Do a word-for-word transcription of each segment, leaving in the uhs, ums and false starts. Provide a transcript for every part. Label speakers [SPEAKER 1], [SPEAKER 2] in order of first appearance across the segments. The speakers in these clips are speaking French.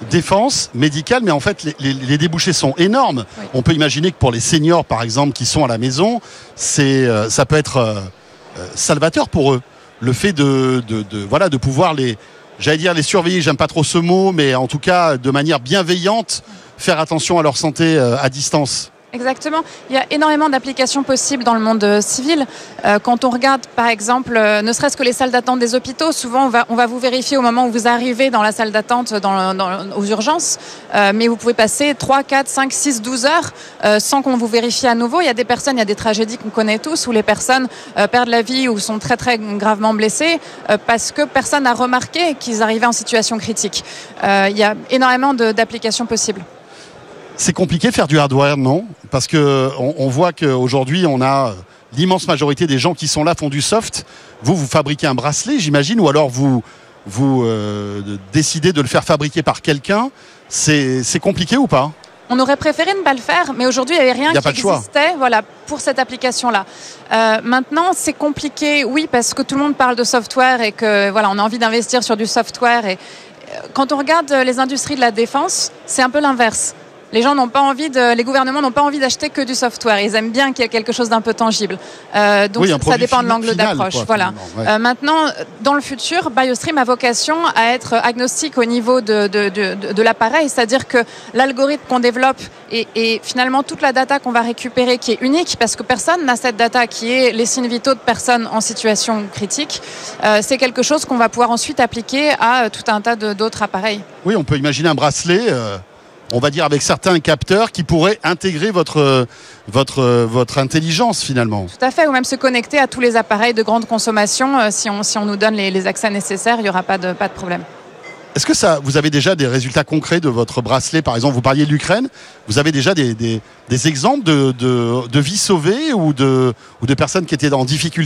[SPEAKER 1] défense médicale, mais en fait les, les, les débouchés sont énormes. Oui. On peut imaginer que pour les seniors, par exemple, qui sont à la maison, c'est, euh, ça peut être euh, salvateur pour eux. Le fait de, de, de, voilà, de pouvoir les, j'allais dire les surveiller, j'aime pas trop ce mot, mais en tout cas de manière bienveillante, faire attention à leur santé euh, à distance.
[SPEAKER 2] Exactement. Il y a énormément d'applications possibles dans le monde euh, civil. Euh, quand on regarde, par exemple, euh, ne serait-ce que les salles d'attente des hôpitaux, souvent on va, on va vous vérifier au moment où vous arrivez dans la salle d'attente dans, dans, aux urgences, euh, mais vous pouvez passer trois, quatre, cinq, six, douze heures euh, sans qu'on vous vérifie à nouveau. Il y a des personnes, il y a des tragédies qu'on connaît tous où les personnes euh, perdent la vie ou sont très très gravement blessées euh, parce que personne n'a remarqué qu'ils arrivaient en situation critique. Euh, il y a énormément de, d'applications possibles.
[SPEAKER 1] C'est compliqué de faire du hardware, non ? Parce qu'on on voit qu'aujourd'hui, on a l'immense majorité des gens qui sont là font du soft. Vous, vous fabriquez un bracelet, j'imagine, ou alors vous, vous euh, décidez de le faire fabriquer par quelqu'un. C'est, c'est compliqué ou pas ?
[SPEAKER 2] On aurait préféré ne pas le faire, mais aujourd'hui, il n'y avait rien qui existait voilà, pour cette application-là. Euh, maintenant, c'est compliqué, oui, parce que tout le monde parle de software et que voilà, on a envie d'investir sur du software. Et quand on regarde les industries de la défense, c'est un peu l'inverse. Les gens n'ont pas envie de, les gouvernements n'ont pas envie d'acheter que du software. Ils aiment bien qu'il y ait quelque chose d'un peu tangible. Euh, donc oui, ça dépend de l'angle final, d'approche. Quoi, voilà. Ouais. Euh, maintenant, dans le futur, BioStream a vocation à être agnostique au niveau de, de, de, de, de l'appareil, c'est-à-dire que l'algorithme qu'on développe et, et finalement toute la data qu'on va récupérer, qui est unique, parce que personne n'a cette data qui est les signes vitaux de personnes en situation critique, euh, c'est quelque chose qu'on va pouvoir ensuite appliquer à tout un tas de, d'autres appareils.
[SPEAKER 1] Oui, on peut imaginer un bracelet. Euh... on va dire avec certains capteurs qui pourraient intégrer votre, votre, votre intelligence finalement.
[SPEAKER 2] Tout à fait, ou même se connecter à tous les appareils de grande consommation. Euh, si, on, si on nous donne les, les accès nécessaires, il n'y aura pas de, pas de problème.
[SPEAKER 1] Est-ce que ça, vous avez déjà des résultats concrets de votre bracelet ? Par exemple, vous parliez de l'Ukraine. Vous avez déjà des, des, des exemples de, de, de vies sauvées ou de, ou de personnes qui étaient en difficulté ?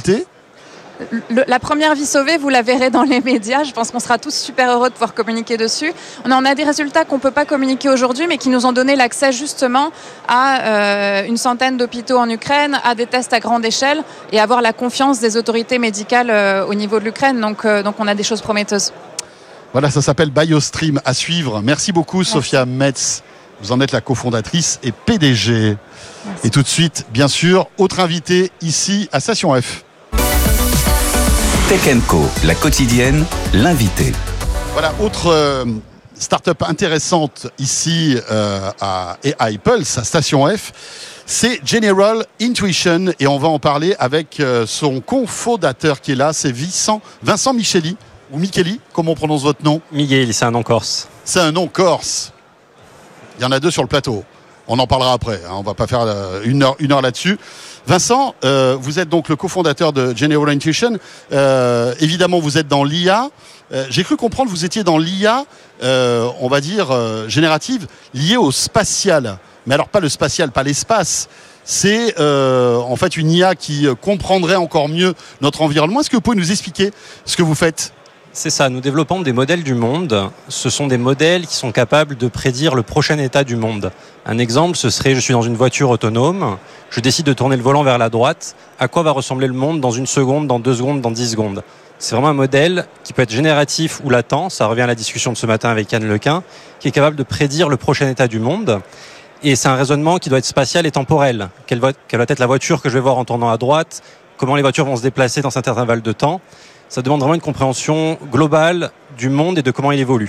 [SPEAKER 2] Le, la première vie sauvée, vous la verrez dans les médias. Je pense qu'on sera tous super heureux de pouvoir communiquer dessus. On en a des résultats qu'on ne peut pas communiquer aujourd'hui, mais qui nous ont donné l'accès justement à euh, une centaine d'hôpitaux en Ukraine, à des tests à grande échelle et avoir la confiance des autorités médicales euh, au niveau de l'Ukraine. Donc, euh, donc on a des choses prometteuses.
[SPEAKER 1] Voilà, ça s'appelle BioStream, à suivre. Merci beaucoup, Merci. Sophia Metz. Vous en êtes la cofondatrice et P D G. Merci. Et tout de suite, bien sûr, autre invité ici à Station F.
[SPEAKER 3] Tech and Co, la quotidienne, l'invité.
[SPEAKER 1] Voilà, autre euh, start-up intéressante ici euh, à, et à Apple, à Station F, c'est General Intuition et on va en parler avec euh, son cofondateur qui est là, c'est Vincent, Vincent Micheli, ou Micheli, comment on prononce votre nom ?
[SPEAKER 4] Miguel, c'est un nom corse.
[SPEAKER 1] C'est un nom corse. Il y en a deux sur le plateau. On en parlera après, hein, on ne va pas faire euh, une heure, une heure là-dessus. Vincent, euh, vous êtes donc le cofondateur de General Intuition. Euh, évidemment, vous êtes dans l'I A. Euh, j'ai cru comprendre que vous étiez dans l'I A, euh, on va dire, euh, générative, liée au spatial. Mais alors, pas le spatial, pas l'espace. C'est euh, en fait une I A qui comprendrait encore mieux notre environnement. Est-ce que vous pouvez nous expliquer ce que vous faites ?
[SPEAKER 4] C'est ça, nous développons des modèles du monde. Ce sont des modèles qui sont capables de prédire le prochain état du monde. Un exemple, ce serait, je suis dans une voiture autonome, je décide de tourner le volant vers la droite. À quoi va ressembler le monde dans une seconde, dans deux secondes, dans dix secondes ? C'est vraiment un modèle qui peut être génératif ou latent, ça revient à la discussion de ce matin avec Yann Lequin, qui est capable de prédire le prochain état du monde. Et c'est un raisonnement qui doit être spatial et temporel. Quelle va, quelle va être la voiture que je vais voir en tournant à droite ? Comment les voitures vont se déplacer dans cet intervalle de temps ? Ça demande vraiment une compréhension globale du monde et de comment il évolue.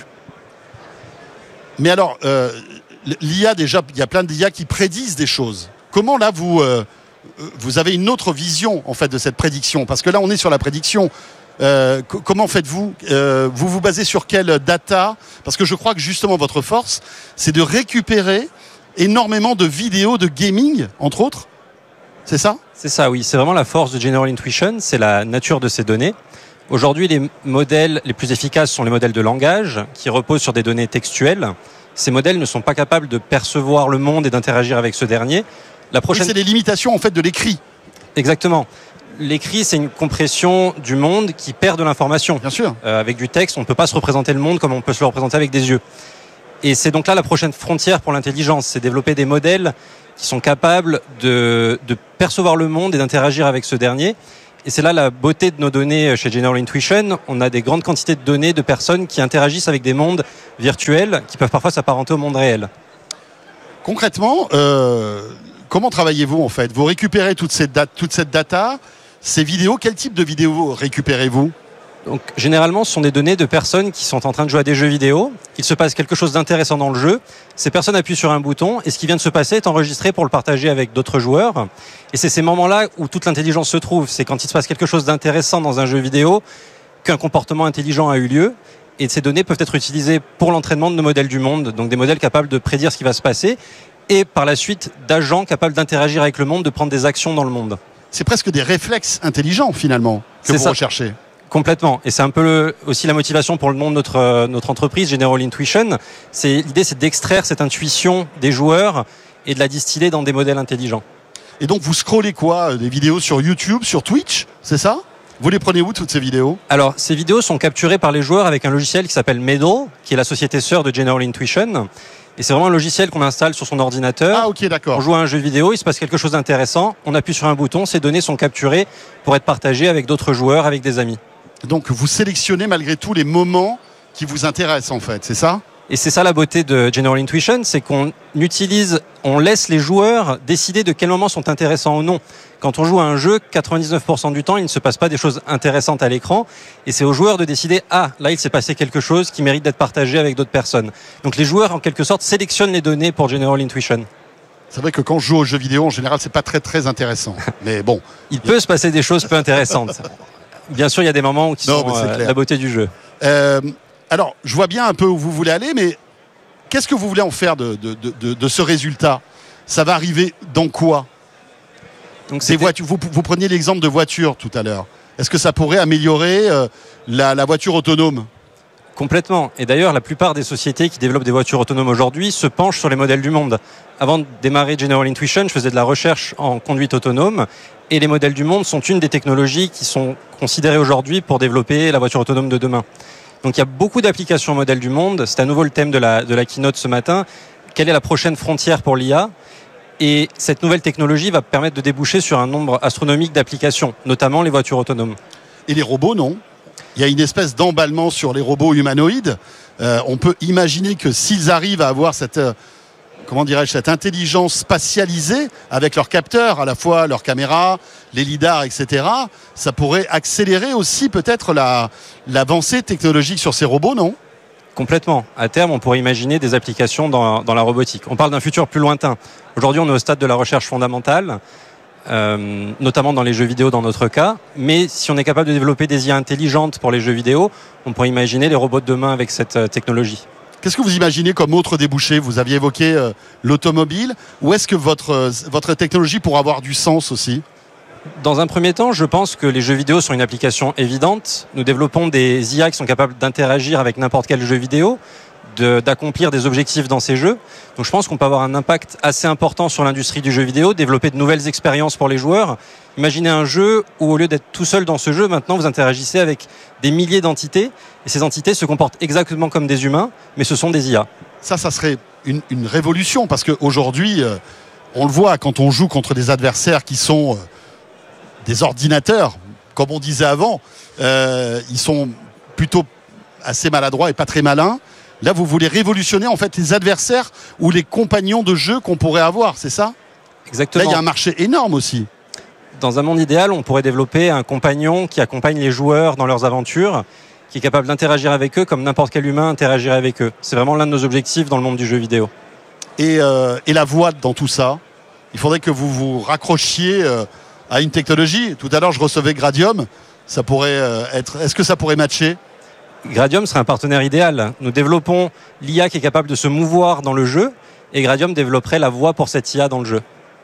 [SPEAKER 1] Mais alors, euh, l'I A, déjà, il y a plein d'I A qui prédisent des choses. Comment, là, vous, euh, vous avez une autre vision, en fait, de cette prédiction ? Parce que là, on est sur la prédiction. Euh, c- comment faites-vous ? euh, Vous vous basez sur quelle data ? Parce que je crois que, justement, votre force, c'est de récupérer énormément de vidéos de gaming, entre autres. C'est ça ?
[SPEAKER 4] C'est ça, oui. C'est vraiment la force de General Intuition, c'est la nature de ces données. Aujourd'hui, les modèles les plus efficaces sont les modèles de langage qui reposent sur des données textuelles. Ces modèles ne sont pas capables de percevoir le monde et d'interagir avec ce dernier. La prochaine...
[SPEAKER 1] Oui, c'est les limitations en fait de l'écrit.
[SPEAKER 4] Exactement. L'écrit, c'est une compression du monde qui perd de l'information.
[SPEAKER 1] Bien sûr.
[SPEAKER 4] Euh, avec du texte, on ne peut pas se représenter le monde comme on peut se le représenter avec des yeux. Et c'est donc là la prochaine frontière pour l'intelligence, c'est développer des modèles qui sont capables de, de percevoir le monde et d'interagir avec ce dernier. Et c'est là la beauté de nos données chez General Intuition. On a des grandes quantités de données de personnes qui interagissent avec des mondes virtuels qui peuvent parfois s'apparenter au monde réel.
[SPEAKER 1] Concrètement, euh, comment travaillez-vous en fait ? Vous récupérez toute cette, date, toute cette data, ces vidéos. Quel type de vidéos récupérez-vous ?
[SPEAKER 4] Donc, généralement, ce sont des données de personnes qui sont en train de jouer à des jeux vidéo. Il se passe quelque chose d'intéressant dans le jeu. Ces personnes appuient sur un bouton et ce qui vient de se passer est enregistré pour le partager avec d'autres joueurs. Et c'est ces moments-là où toute l'intelligence se trouve. C'est quand il se passe quelque chose d'intéressant dans un jeu vidéo qu'un comportement intelligent a eu lieu. Et ces données peuvent être utilisées pour l'entraînement de nos modèles du monde, donc des modèles capables de prédire ce qui va se passer et par la suite d'agents capables d'interagir avec le monde, de prendre des actions dans le monde.
[SPEAKER 1] C'est presque des réflexes intelligents finalement que
[SPEAKER 4] c'est
[SPEAKER 1] vous
[SPEAKER 4] ça.
[SPEAKER 1] recherchez.
[SPEAKER 4] Complètement. Et c'est un peu le, aussi la motivation pour le nom de notre, notre entreprise, General Intuition. C'est, l'idée, c'est d'extraire cette intuition des joueurs et de la distiller dans des modèles intelligents.
[SPEAKER 1] Et donc, vous scrollez quoi ? Des vidéos sur YouTube, sur Twitch, c'est ça ? Vous les prenez où, toutes ces vidéos ?
[SPEAKER 4] Alors, ces vidéos sont capturées par les joueurs avec un logiciel qui s'appelle Medal, qui est la société sœur de General Intuition. Et c'est vraiment un logiciel qu'on installe sur son ordinateur.
[SPEAKER 1] Ah, ok, d'accord.
[SPEAKER 4] On joue à un jeu vidéo, il se passe quelque chose d'intéressant, on appuie sur un bouton, ces données sont capturées pour être partagées avec d'autres joueurs, avec des amis.
[SPEAKER 1] Donc vous sélectionnez malgré tout les moments qui vous intéressent en fait, c'est ça ?
[SPEAKER 4] Et c'est ça la beauté de General Intuition, c'est qu'on utilise, on laisse les joueurs décider de quels moments sont intéressants ou non. Quand on joue à un jeu, quatre-vingt-dix-neuf pour cent du temps, il ne se passe pas des choses intéressantes à l'écran. Et c'est aux joueurs de décider, ah, là il s'est passé quelque chose qui mérite d'être partagé avec d'autres personnes. Donc les joueurs en quelque sorte sélectionnent les données pour General Intuition.
[SPEAKER 1] C'est vrai que quand je joue aux jeux vidéo, en général, c'est pas très très intéressant. Mais bon.
[SPEAKER 4] Il peut se passer des choses peu intéressantes. Bien sûr, il y a des moments qui non, sont euh, la beauté du jeu.
[SPEAKER 1] Euh, alors, je vois bien un peu où vous voulez aller, mais qu'est-ce que vous voulez en faire de, de, de, de ce résultat ? Ça va arriver dans quoi ? Donc, Des voitures, vous, vous preniez l'exemple de voitures tout à l'heure. Est-ce que ça pourrait améliorer euh, la, la voiture autonome ?
[SPEAKER 4] Complètement. Et d'ailleurs, la plupart des sociétés qui développent des voitures autonomes aujourd'hui se penchent sur les modèles du monde. Avant de démarrer General Intuition, je faisais de la recherche en conduite autonome. Et les modèles du monde sont une des technologies qui sont considérées aujourd'hui pour développer la voiture autonome de demain. Donc il y a beaucoup d'applications modèles du monde. C'est à nouveau le thème de la, de la keynote ce matin. Quelle est la prochaine frontière pour l'I A ? Et cette nouvelle technologie va permettre de déboucher sur un nombre astronomique d'applications, notamment les voitures autonomes.
[SPEAKER 1] Et les robots, non ? Il y a une espèce d'emballement sur les robots humanoïdes. Euh, on peut imaginer que s'ils arrivent à avoir cette... Euh, comment dirais-je, cette intelligence spatialisée avec leurs capteurs, à la fois leurs caméras, les lidars, et cetera, ça pourrait accélérer aussi peut-être la, l'avancée technologique sur ces robots, non ?
[SPEAKER 4] Complètement. À terme, on pourrait imaginer des applications dans, dans la robotique. On parle d'un futur plus lointain. Aujourd'hui, on est au stade de la recherche fondamentale, euh, notamment dans les jeux vidéo dans notre cas. Mais si on est capable de développer des I A intelligentes pour les jeux vidéo, on pourrait imaginer les robots de demain avec cette euh, technologie.
[SPEAKER 1] Qu'est-ce que vous imaginez comme autre débouché ? Vous aviez évoqué euh, l'automobile. Où est-ce que votre, euh, votre technologie pourra avoir du sens aussi ?
[SPEAKER 4] Dans un premier temps, je pense que les jeux vidéo sont une application évidente. Nous développons des I A qui sont capables d'interagir avec n'importe quel jeu vidéo, de, d'accomplir des objectifs dans ces jeux. Donc je pense qu'on peut avoir un impact assez important sur l'industrie du jeu vidéo, développer de nouvelles expériences pour les joueurs. Imaginez un jeu où au lieu d'être tout seul dans ce jeu, maintenant vous interagissez avec des milliers d'entités et ces entités se comportent exactement comme des humains, mais ce sont des I A.
[SPEAKER 1] Ça, ça serait une, une révolution parce qu'aujourd'hui, euh, on le voit quand on joue contre des adversaires qui sont euh, des ordinateurs, comme on disait avant, euh, ils sont plutôt assez maladroits et pas très malins. Là, vous voulez révolutionner en fait les adversaires ou les compagnons de jeu qu'on pourrait avoir, c'est ça ?
[SPEAKER 4] Exactement.
[SPEAKER 1] Là, il y a un marché énorme aussi.
[SPEAKER 4] Dans un monde idéal, on pourrait développer un compagnon qui accompagne les joueurs dans leurs aventures, qui est capable d'interagir avec eux comme n'importe quel humain interagirait avec eux. C'est vraiment l'un de nos objectifs dans le monde du jeu vidéo.
[SPEAKER 1] Et, euh, et la voix dans tout ça, il faudrait que vous vous raccrochiez euh, à une technologie. Tout à l'heure, je recevais Gradium. Ça pourrait euh, être. Est-ce que ça pourrait matcher ?
[SPEAKER 4] Gradium serait un partenaire idéal. Nous développons l'I A qui est capable de se mouvoir dans le jeu et Gradium développerait la voix pour cette I A dans le jeu.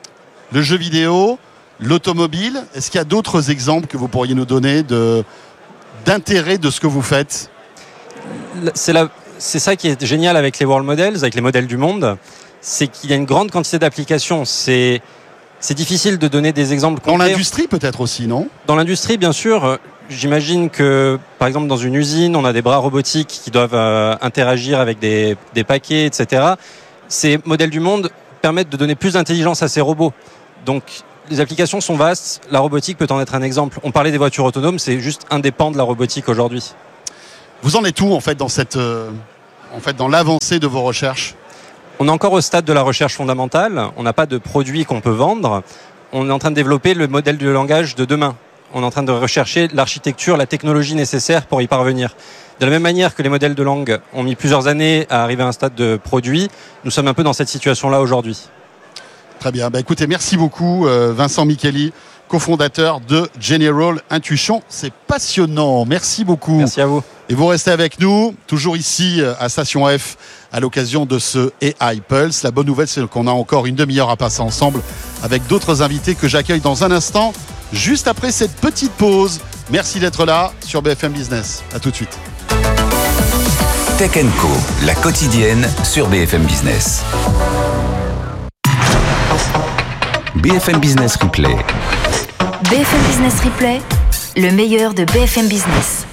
[SPEAKER 1] Le jeu vidéo, l'automobile, est-ce qu'il y a d'autres exemples que vous pourriez nous donner de, d'intérêt de ce que vous faites ?
[SPEAKER 4] C'est, la, c'est ça qui est génial avec les world models, avec les modèles du monde, c'est qu'il y a une grande quantité d'applications. C'est, c'est difficile de donner des exemples concrets.
[SPEAKER 1] Dans l'industrie peut-être aussi, non ?
[SPEAKER 4] Dans l'industrie, bien sûr. J'imagine que, par exemple, dans une usine, on a des bras robotiques qui doivent euh, interagir avec des, des paquets, et cetera. Ces modèles du monde permettent de donner plus d'intelligence à ces robots. Donc, les applications sont vastes. La robotique peut en être un exemple. On parlait des voitures autonomes, c'est juste un des pans de la robotique aujourd'hui.
[SPEAKER 1] Vous en êtes où en fait dans cette, euh, en fait dans l'avancée de vos recherches?
[SPEAKER 4] On est encore au stade de la recherche fondamentale. On n'a pas de produit qu'on peut vendre. On est en train de développer le modèle de langage de demain. On est en train de rechercher l'architecture, la technologie nécessaire pour y parvenir. De la même manière que les modèles de langue ont mis plusieurs années à arriver à un stade de produit, nous sommes un peu dans cette situation-là aujourd'hui.
[SPEAKER 1] Très bien. Bah, écoutez, merci beaucoup euh, Vincent Micheli, cofondateur de General Intuition. C'est passionnant. Merci beaucoup.
[SPEAKER 4] Merci à vous.
[SPEAKER 1] Et vous restez avec nous, toujours ici à Station F, à l'occasion de ce A I Pulse. La bonne nouvelle, c'est qu'on a encore une demi-heure à passer ensemble avec d'autres invités que j'accueille dans un instant, juste après cette petite pause. Merci d'être là sur B F M Business. À tout de suite.
[SPEAKER 3] Tech and Co, la quotidienne sur B F M Business. B F M Business Replay.
[SPEAKER 5] B F M Business Replay, le meilleur de B F M Business.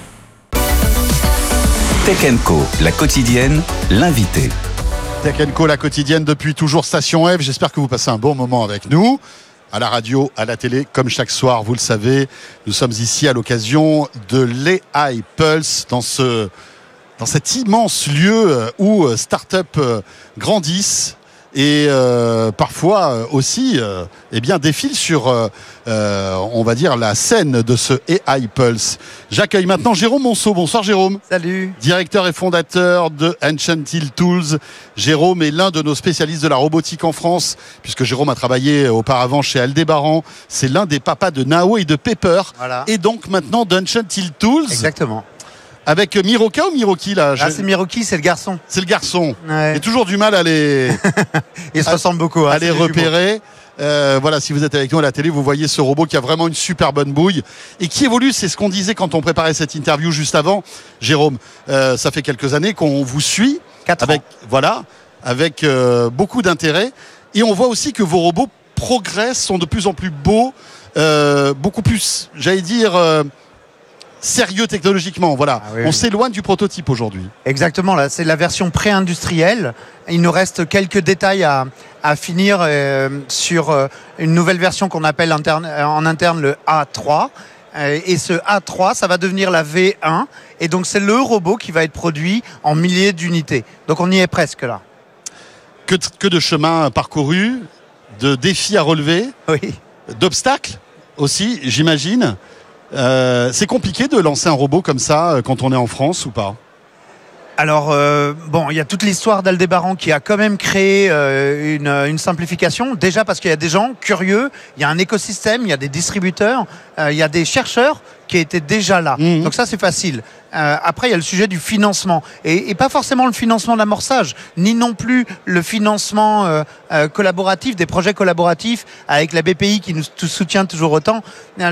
[SPEAKER 3] Tech and Co, la quotidienne, l'invité.
[SPEAKER 1] Tech and Co, la quotidienne depuis toujours Station F. J'espère que vous passez un bon moment avec nous. À la radio, à la télé, comme chaque soir, vous le savez, nous sommes ici à l'occasion de l'A I Pulse, dans, ce, dans cet immense lieu où start-up grandissent et euh, parfois aussi euh, eh bien, défilent sur, euh, euh, on va dire, la scène de ce A I Pulse. J'accueille maintenant Jérôme Monceau. Bonsoir Jérôme.
[SPEAKER 6] Salut.
[SPEAKER 1] Directeur et fondateur de Enchantil Tools. Jérôme est l'un de nos spécialistes de la robotique en France, puisque Jérôme a travaillé auparavant chez Aldébaran. C'est l'un des papas de Nao et de Pepper.
[SPEAKER 6] Voilà.
[SPEAKER 1] Et donc maintenant d'Enchantil Tools.
[SPEAKER 6] Exactement.
[SPEAKER 1] Avec Miroka ou Miroki là?
[SPEAKER 6] Ah, c'est Miroki, c'est le garçon.
[SPEAKER 1] C'est le garçon.
[SPEAKER 6] Ouais.
[SPEAKER 1] J'ai toujours du mal à les.
[SPEAKER 6] Ils se ressemblent beaucoup. Hein,
[SPEAKER 1] à les repérer. Euh, voilà, si vous êtes avec nous à la télé, vous voyez ce robot qui a vraiment une super bonne bouille et qui évolue. C'est ce qu'on disait quand on préparait cette interview juste avant. Jérôme, euh, ça fait quelques années qu'on vous suit.
[SPEAKER 6] Quatre
[SPEAKER 1] avec,
[SPEAKER 6] ans.
[SPEAKER 1] Voilà, avec euh, beaucoup d'intérêt. Et on voit aussi que vos robots progressent, sont de plus en plus beaux, euh, beaucoup plus, j'allais dire. Euh, sérieux technologiquement, voilà. Ah oui, on oui. s'éloigne du prototype aujourd'hui.
[SPEAKER 6] Exactement, là, c'est la version pré-industrielle. Il nous reste quelques détails à, à finir euh, sur euh, une nouvelle version qu'on appelle interne, en interne le A trois. Euh, et ce A trois, ça va devenir la V un. Et donc, c'est le robot qui va être produit en milliers d'unités. Donc, on y est presque là.
[SPEAKER 1] Que, que de chemin parcouru, de défis à relever,
[SPEAKER 6] oui.
[SPEAKER 1] d'obstacles aussi, j'imagine. Euh, c'est compliqué de lancer un robot comme ça quand on est en France ou pas?
[SPEAKER 6] Alors, euh, bon, il y a toute l'histoire d'Aldébaran qui a quand même créé euh, une, une simplification. Déjà parce qu'il y a des gens curieux, il y a un écosystème, il y a des distributeurs, euh, il y a des chercheurs qui étaient déjà là. Mmh. Donc ça, c'est facile. Euh, après, il y a le sujet du financement. Et, et pas forcément le financement d'amorçage, ni non plus le financement euh, euh, collaboratif, des projets collaboratifs avec la B P I qui nous soutient toujours autant.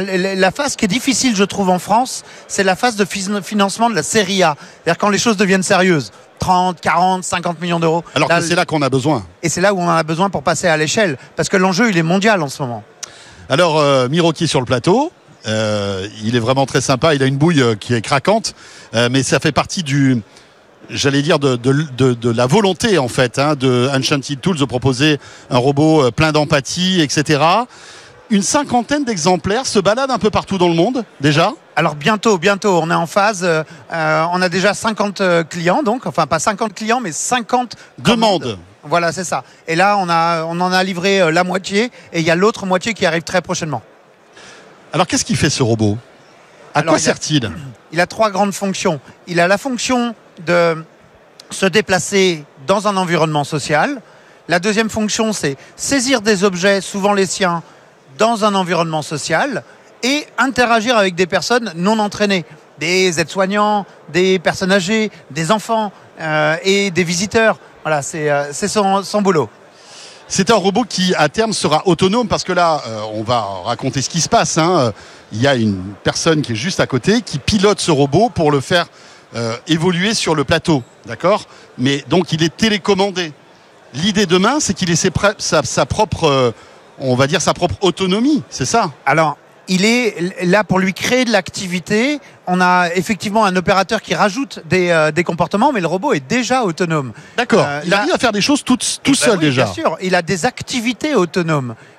[SPEAKER 6] La phase qui est difficile, je trouve, en France, c'est la phase de financement de la série A. C'est-à-dire quand les choses deviennent sérieuses. trente, quarante, cinquante millions d'euros.
[SPEAKER 1] Alors là, que c'est là qu'on a besoin.
[SPEAKER 6] Et c'est là où on en a besoin pour passer à l'échelle. Parce que l'enjeu, il est mondial en ce moment.
[SPEAKER 1] Alors, euh, Miroki sur le plateau. Euh, il est vraiment très sympa, il a une bouille euh, qui est craquante, euh, mais ça fait partie du, j'allais dire, de, de, de, de la volonté en fait hein, de Enchantil Tools de proposer un robot euh, plein d'empathie, et cetera. Une cinquantaine d'exemplaires se baladent un peu partout dans le monde déjà.
[SPEAKER 6] Alors bientôt, bientôt, on est en phase, euh, on a déjà cinquante clients, donc, enfin pas cinquante clients, mais cinquante
[SPEAKER 1] demandes.
[SPEAKER 6] Commandes. Voilà, c'est ça. Et là, on, a, on en a livré euh, la moitié, et il y a l'autre moitié qui arrive très prochainement.
[SPEAKER 1] Alors, qu'est-ce qu'il fait ce robot? À
[SPEAKER 6] Alors,
[SPEAKER 1] quoi sert-il?
[SPEAKER 6] il, il a trois grandes fonctions. Il a la fonction de se déplacer dans un environnement social. La deuxième fonction, c'est saisir des objets, souvent les siens, dans un environnement social et interagir avec des personnes non entraînées. Des aides-soignants, des personnes âgées, des enfants euh, et des visiteurs. Voilà, c'est, euh, c'est son, son boulot.
[SPEAKER 1] C'est un robot qui, à terme, sera autonome parce que là, euh, on va raconter ce qui se passe. Hein. Il y a une personne qui est juste à côté qui pilote ce robot pour le faire euh, évoluer sur le plateau. D'accord? Mais donc, il est télécommandé. L'idée demain, c'est qu'il ait ses pr- sa, sa propre, euh, on va dire, sa propre autonomie. C'est ça?
[SPEAKER 6] Alors, il est là pour lui créer de l'activité. On a effectivement un opérateur qui rajoute des, euh, des comportements, mais le robot est déjà autonome.
[SPEAKER 1] D'accord. Euh, il là, arrive à faire des choses tout, tout
[SPEAKER 6] ben
[SPEAKER 1] seul
[SPEAKER 6] oui,
[SPEAKER 1] déjà.
[SPEAKER 6] Bien sûr. Il a des activités autonomes.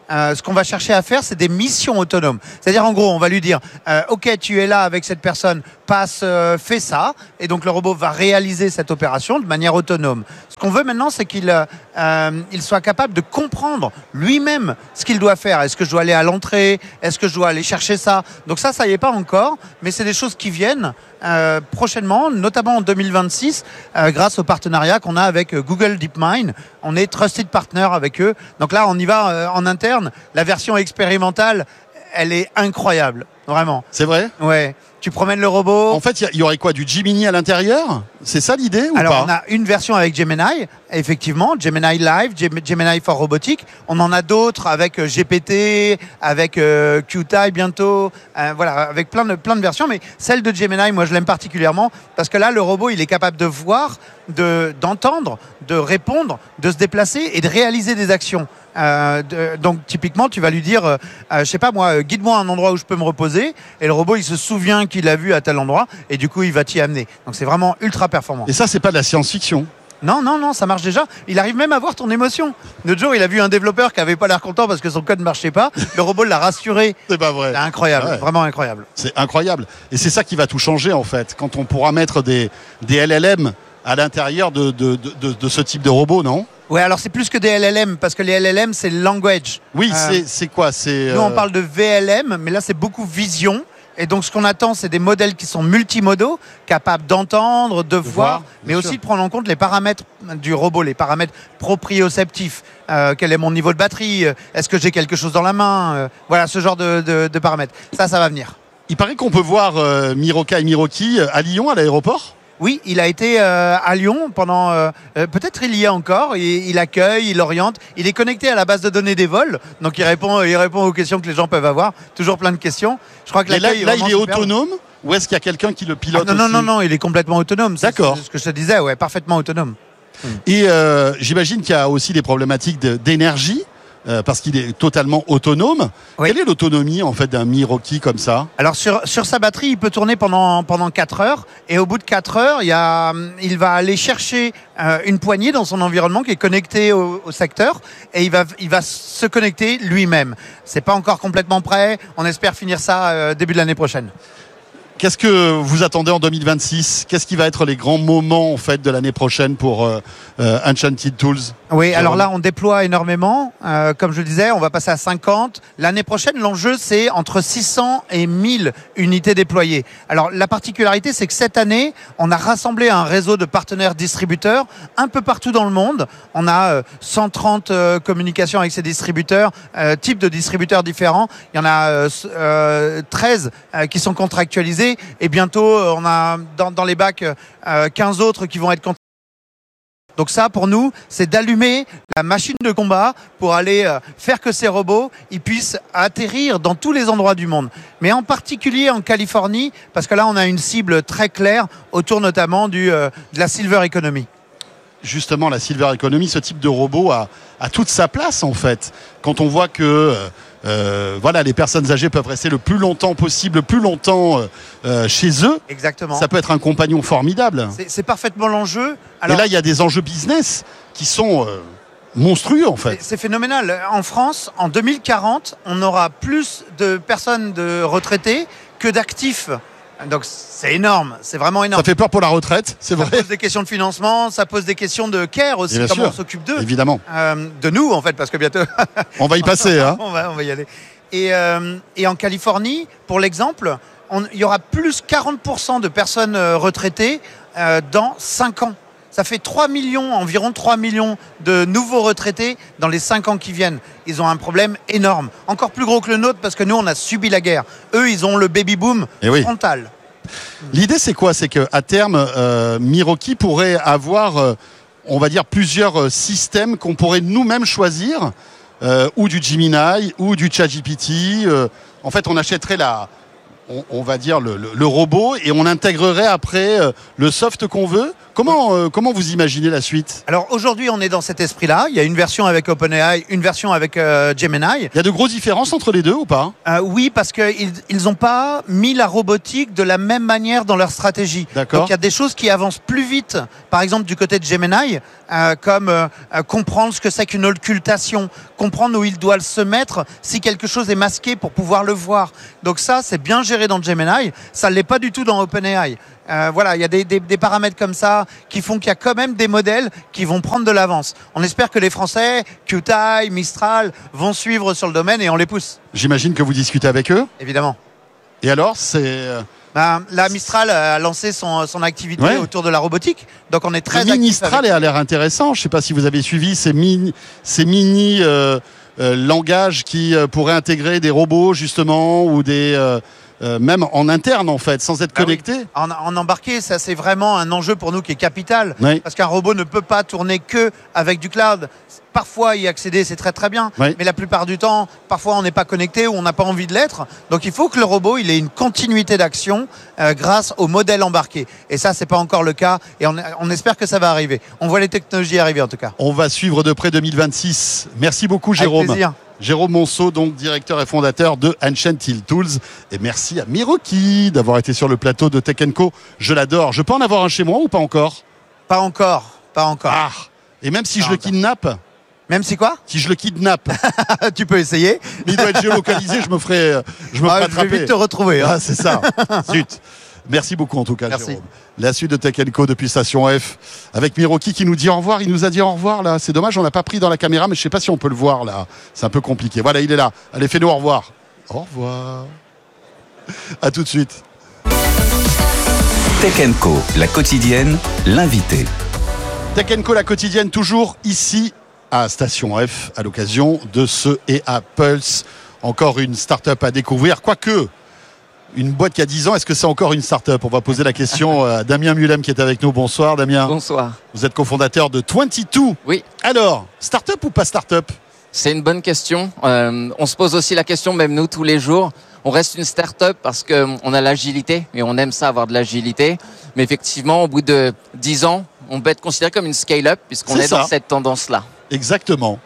[SPEAKER 6] euh, ce qu'on va chercher à faire, c'est des missions autonomes. C'est-à-dire, en gros, on va lui dire euh, « Ok, tu es là avec cette personne, passe, euh, fais ça », et donc le robot va réaliser cette opération de manière autonome. Ce qu'on veut maintenant, c'est qu'il euh, il soit capable de comprendre lui-même ce qu'il doit faire. Est-ce que je dois aller à l'entrée ? Est-ce que je dois aller chercher ça ? Donc ça, ça y est pas encore, mais c'est des choses qui viennent euh, prochainement, notamment en deux mille vingt-six, euh, grâce au partenariat qu'on a avec euh, Google DeepMind. On est trusted partner avec eux. Donc là, on y va euh, en interne. La version expérimentale, elle est incroyable, vraiment.
[SPEAKER 1] C'est vrai ?
[SPEAKER 6] Ouais. Tu promènes le robot.
[SPEAKER 1] En fait, il y, y aurait quoi ? Du Gemini à l'intérieur ? C'est ça l'idée ou
[SPEAKER 6] Alors,
[SPEAKER 1] pas ?
[SPEAKER 6] on a une version avec Gemini, effectivement, Gemini Live, Gem- Gemini for Robotics. On en a d'autres avec euh, G P T, avec euh, Qt bientôt, euh, voilà, avec plein de, plein de versions. Mais celle de Gemini, moi, je l'aime particulièrement parce que là, le robot, il est capable de voir, de, d'entendre, de répondre, de se déplacer et de réaliser des actions. Euh, de, donc typiquement tu vas lui dire euh, euh, je sais pas moi euh, guide-moi un endroit où je peux me reposer et le robot il se souvient qu'il l'a vu à tel endroit et du coup il va t'y amener. Donc c'est vraiment ultra performant.
[SPEAKER 1] Et ça c'est pas de la science-fiction ?
[SPEAKER 6] Non, non, non, ça marche déjà. Il arrive même à voir ton émotion. L'autre jour, il a vu un développeur qui avait pas l'air content parce que son code ne marchait pas. Le robot l'a rassuré.
[SPEAKER 1] C'est pas vrai.
[SPEAKER 6] C'est incroyable,
[SPEAKER 1] Ouais.
[SPEAKER 6] vraiment incroyable.
[SPEAKER 1] C'est incroyable. Et c'est ça qui va tout changer en fait, quand on pourra mettre des, des L L M à l'intérieur de, de, de, de, de ce type de robot, non ?
[SPEAKER 6] Ouais, alors c'est plus que des L L M parce que les L L M, c'est le language.
[SPEAKER 1] Oui,
[SPEAKER 6] Euh,
[SPEAKER 1] c'est, c'est quoi c'est,
[SPEAKER 6] Nous, on
[SPEAKER 1] euh,
[SPEAKER 6] parle de V L M, mais là, c'est beaucoup vision. Et donc, ce qu'on attend, c'est des modèles qui sont multimodaux, capables d'entendre, de, voir,
[SPEAKER 1] voir,
[SPEAKER 6] mais
[SPEAKER 1] bien
[SPEAKER 6] aussi
[SPEAKER 1] sûr.
[SPEAKER 6] de prendre en compte les paramètres du robot, les paramètres proprioceptifs. Euh, quel est mon niveau de batterie ? Est-ce que j'ai quelque chose dans la main ? Euh, Voilà, ce genre de, de, de paramètres. Ça, ça va venir.
[SPEAKER 1] Il paraît qu'on peut voir euh, Miroka et Miroki à Lyon, à l'aéroport ?
[SPEAKER 6] Oui, il a été euh, à Lyon pendant... Euh, euh, peut-être il y est encore. Il, il accueille, il oriente. Il est connecté à la base de données des vols. Donc, il répond, il répond aux questions que les gens peuvent avoir. Toujours plein de questions. Je crois que
[SPEAKER 1] Et là,
[SPEAKER 6] l'accueil
[SPEAKER 1] là,
[SPEAKER 6] vraiment
[SPEAKER 1] il est
[SPEAKER 6] superbe.
[SPEAKER 1] autonome ou est-ce qu'il y a quelqu'un qui le pilote
[SPEAKER 6] Ah, non, non,
[SPEAKER 1] aussi
[SPEAKER 6] non, non, il est complètement autonome. C'est-
[SPEAKER 1] D'accord.
[SPEAKER 6] C'est ce que je te disais, ouais, parfaitement autonome.
[SPEAKER 1] Et euh, j'imagine qu'il y a aussi des problématiques de- d'énergie. Euh, parce qu'il est totalement autonome.
[SPEAKER 6] Oui.
[SPEAKER 1] Quelle est l'autonomie en fait d'un Miroki comme ça ?
[SPEAKER 6] Alors sur, sur sa batterie, il peut tourner pendant, pendant quatre heures. Et au bout de quatre heures, il, y a, il va aller chercher euh, une poignée dans son environnement qui est connectée au, au secteur. Et il va, il va se connecter lui-même. C'est pas encore complètement prêt. On espère finir ça euh, début de l'année prochaine.
[SPEAKER 1] Qu'est-ce que vous attendez en deux mille vingt-six ? Qu'est-ce qui va être les grands moments en fait de l'année prochaine pour euh, euh, Enchanted Tools ?
[SPEAKER 6] Oui,
[SPEAKER 1] Jérôme.
[SPEAKER 6] alors là, on déploie énormément. Euh, comme je le disais, on va passer à cinquante. L'année prochaine, l'enjeu, c'est entre six cents et mille unités déployées. Alors, la particularité, c'est que cette année, on a rassemblé un réseau de partenaires distributeurs un peu partout dans le monde. On a euh, cent trente euh, communications avec ces distributeurs, euh, types de distributeurs différents. Il y en a euh, euh, treize euh, qui sont contractualisés. Et bientôt, euh, on a dans, dans les bacs euh, quinze autres qui vont être contractualisés. Donc ça, pour nous, c'est d'allumer la machine de combat pour aller euh, faire que ces robots ils puissent atterrir dans tous les endroits du monde. Mais en particulier en Californie, parce que là, on a une cible très claire autour notamment du, euh, de la Silver Economy.
[SPEAKER 1] Justement, la Silver Economy, ce type de robot a, a toute sa place en fait. Quand on voit que euh, euh, voilà, les personnes âgées peuvent rester le plus longtemps possible, le plus longtemps euh, chez eux,
[SPEAKER 6] Exactement.
[SPEAKER 1] ça peut être un compagnon formidable.
[SPEAKER 6] C'est, c'est parfaitement l'enjeu.
[SPEAKER 1] Et là, il y a des enjeux business qui sont euh, monstrueux en fait.
[SPEAKER 6] C'est, c'est phénoménal. En France, en deux mille quarante, on aura plus de personnes de retraités que d'actifs. Donc c'est énorme, c'est vraiment énorme.
[SPEAKER 1] Ça fait peur pour la retraite, c'est
[SPEAKER 6] Ça
[SPEAKER 1] vrai.
[SPEAKER 6] pose des questions de financement, ça pose des questions de care aussi,
[SPEAKER 1] Bien
[SPEAKER 6] comment
[SPEAKER 1] sûr.
[SPEAKER 6] on s'occupe d'eux.
[SPEAKER 1] Évidemment.
[SPEAKER 6] Euh, de nous en fait, parce que bientôt
[SPEAKER 1] On va y passer. Hein.
[SPEAKER 6] on, va, on va y aller. Et, euh, et en Californie, pour l'exemple, on- il y aura plus quarante pour cent de personnes euh, retraitées euh, dans cinq ans. Ça fait trois millions, environ trois millions de nouveaux retraités dans les cinq ans qui viennent. Ils ont un problème énorme, encore plus gros que le nôtre parce que nous, on a subi la guerre. Eux, ils ont le baby-boom
[SPEAKER 1] Eh oui.
[SPEAKER 6] frontal.
[SPEAKER 1] L'idée, c'est quoi ? C'est qu'à terme, euh, Miroki pourrait avoir, euh, on va dire, plusieurs euh, systèmes qu'on pourrait nous-mêmes choisir, euh, ou du Gemini, ou du ChatGPT. Euh, en fait, on achèterait la, on, on va dire, le, le, le robot et on intégrerait après euh, le soft qu'on veut. Comment, euh, comment vous imaginez la suite ?
[SPEAKER 6] Alors aujourd'hui, on est dans cet esprit-là. Il y a une version avec OpenAI, une version avec euh, Gemini.
[SPEAKER 1] Il y a de grosses différences entre les deux ou pas ?
[SPEAKER 6] euh, Oui, parce qu'ils ils n'ont pas mis la robotique de la même manière dans leur stratégie.
[SPEAKER 1] D'accord.
[SPEAKER 6] Donc il y a des choses qui avancent plus vite. Par exemple, du côté de Gemini, euh, comme euh, comprendre ce que c'est qu'une occultation, comprendre où il doit se mettre si quelque chose est masqué pour pouvoir le voir. Donc ça, c'est bien géré dans Gemini. Ça ne l'est pas du tout dans OpenAI. Euh, voilà, il y a des, des, des paramètres comme ça qui font qu'il y a quand même des modèles qui vont prendre de l'avance. On espère que les Français, Q T I, Mistral, vont suivre sur le domaine et on les pousse.
[SPEAKER 1] J'imagine que vous discutez avec eux ?
[SPEAKER 6] Évidemment.
[SPEAKER 1] Et alors, c'est...
[SPEAKER 6] Ben, là, Mistral a lancé son, son activité ouais. autour de la robotique. Donc on est très actifs.
[SPEAKER 1] Mistral a l'air intéressant. Je ne sais pas si vous avez suivi ces mini, ces mini euh, euh, langages qui euh, pourraient intégrer des robots justement ou des... Euh, Euh, même en interne en fait, sans être connecté.
[SPEAKER 6] Ah oui. en, en embarqué, ça c'est vraiment un enjeu pour nous qui est capital.
[SPEAKER 1] Oui.
[SPEAKER 6] Parce qu'un robot ne peut pas tourner que avec du cloud. Parfois y accéder c'est très très bien,
[SPEAKER 1] oui.
[SPEAKER 6] mais la plupart du temps, parfois on n'est pas connecté ou on n'a pas envie de l'être. Donc il faut que le robot il ait une continuité d'action euh, grâce au modèle embarqué. Et ça c'est pas encore le cas et on, on espère que ça va arriver. On voit les technologies arriver en tout cas.
[SPEAKER 1] On va suivre de près deux mille vingt-six. Merci beaucoup Jérôme.
[SPEAKER 6] Avec plaisir.
[SPEAKER 1] Jérôme Monceau, donc directeur et fondateur de Ancient Hill Tools. Et merci à Miroki d'avoir été sur le plateau de Tech and Co. Je l'adore. Je peux en avoir un chez moi ou pas encore ?
[SPEAKER 6] Pas encore, pas encore.
[SPEAKER 1] Ah. Et même si
[SPEAKER 6] pas
[SPEAKER 1] je
[SPEAKER 6] encore.
[SPEAKER 1] le kidnappe ?
[SPEAKER 6] Même si quoi ?
[SPEAKER 1] Si je le kidnappe.
[SPEAKER 6] Tu peux essayer.
[SPEAKER 1] Mais il doit être géolocalisé, je me ferai, je me
[SPEAKER 6] ah,
[SPEAKER 1] ferai
[SPEAKER 6] attraper.
[SPEAKER 1] attraper.
[SPEAKER 6] Je vais vite te retrouver. Hein.
[SPEAKER 1] Ah, c'est ça. Zut. Merci beaucoup en tout cas,
[SPEAKER 6] Merci.
[SPEAKER 1] Jérôme. La suite de Tech and Co depuis Station F avec Miroki qui nous dit au revoir. Il nous a dit au revoir là. C'est dommage, on l'a pas pris dans la caméra, mais je sais pas si on peut le voir là. C'est un peu compliqué. Voilà, il est là. Allez, fais-nous au revoir. Au revoir. À tout de suite.
[SPEAKER 3] Tech and Co, la quotidienne, l'invité.
[SPEAKER 1] Tech and Co, la quotidienne, toujours ici à Station F à l'occasion de ce et à Pulse. Encore une start-up à découvrir, quoique. Une boîte qui a dix ans, est-ce que c'est encore une start-up ? On va poser la question à Damien Mulem qui est avec nous. Bonsoir Damien.
[SPEAKER 7] Bonsoir.
[SPEAKER 1] Vous êtes cofondateur de vingt-deux.
[SPEAKER 7] Oui.
[SPEAKER 1] Alors, start-up ou pas start-up ?
[SPEAKER 7] C'est une bonne question. Euh, on se pose aussi la question, même nous, tous les jours. On reste une start-up parce qu'on a l'agilité et on aime ça, avoir de l'agilité. Mais effectivement, au bout de dix ans, on peut être considéré comme une scale-up puisqu'on
[SPEAKER 1] c'est
[SPEAKER 7] est
[SPEAKER 1] ça.
[SPEAKER 7] dans cette tendance-là.
[SPEAKER 1] Exactement.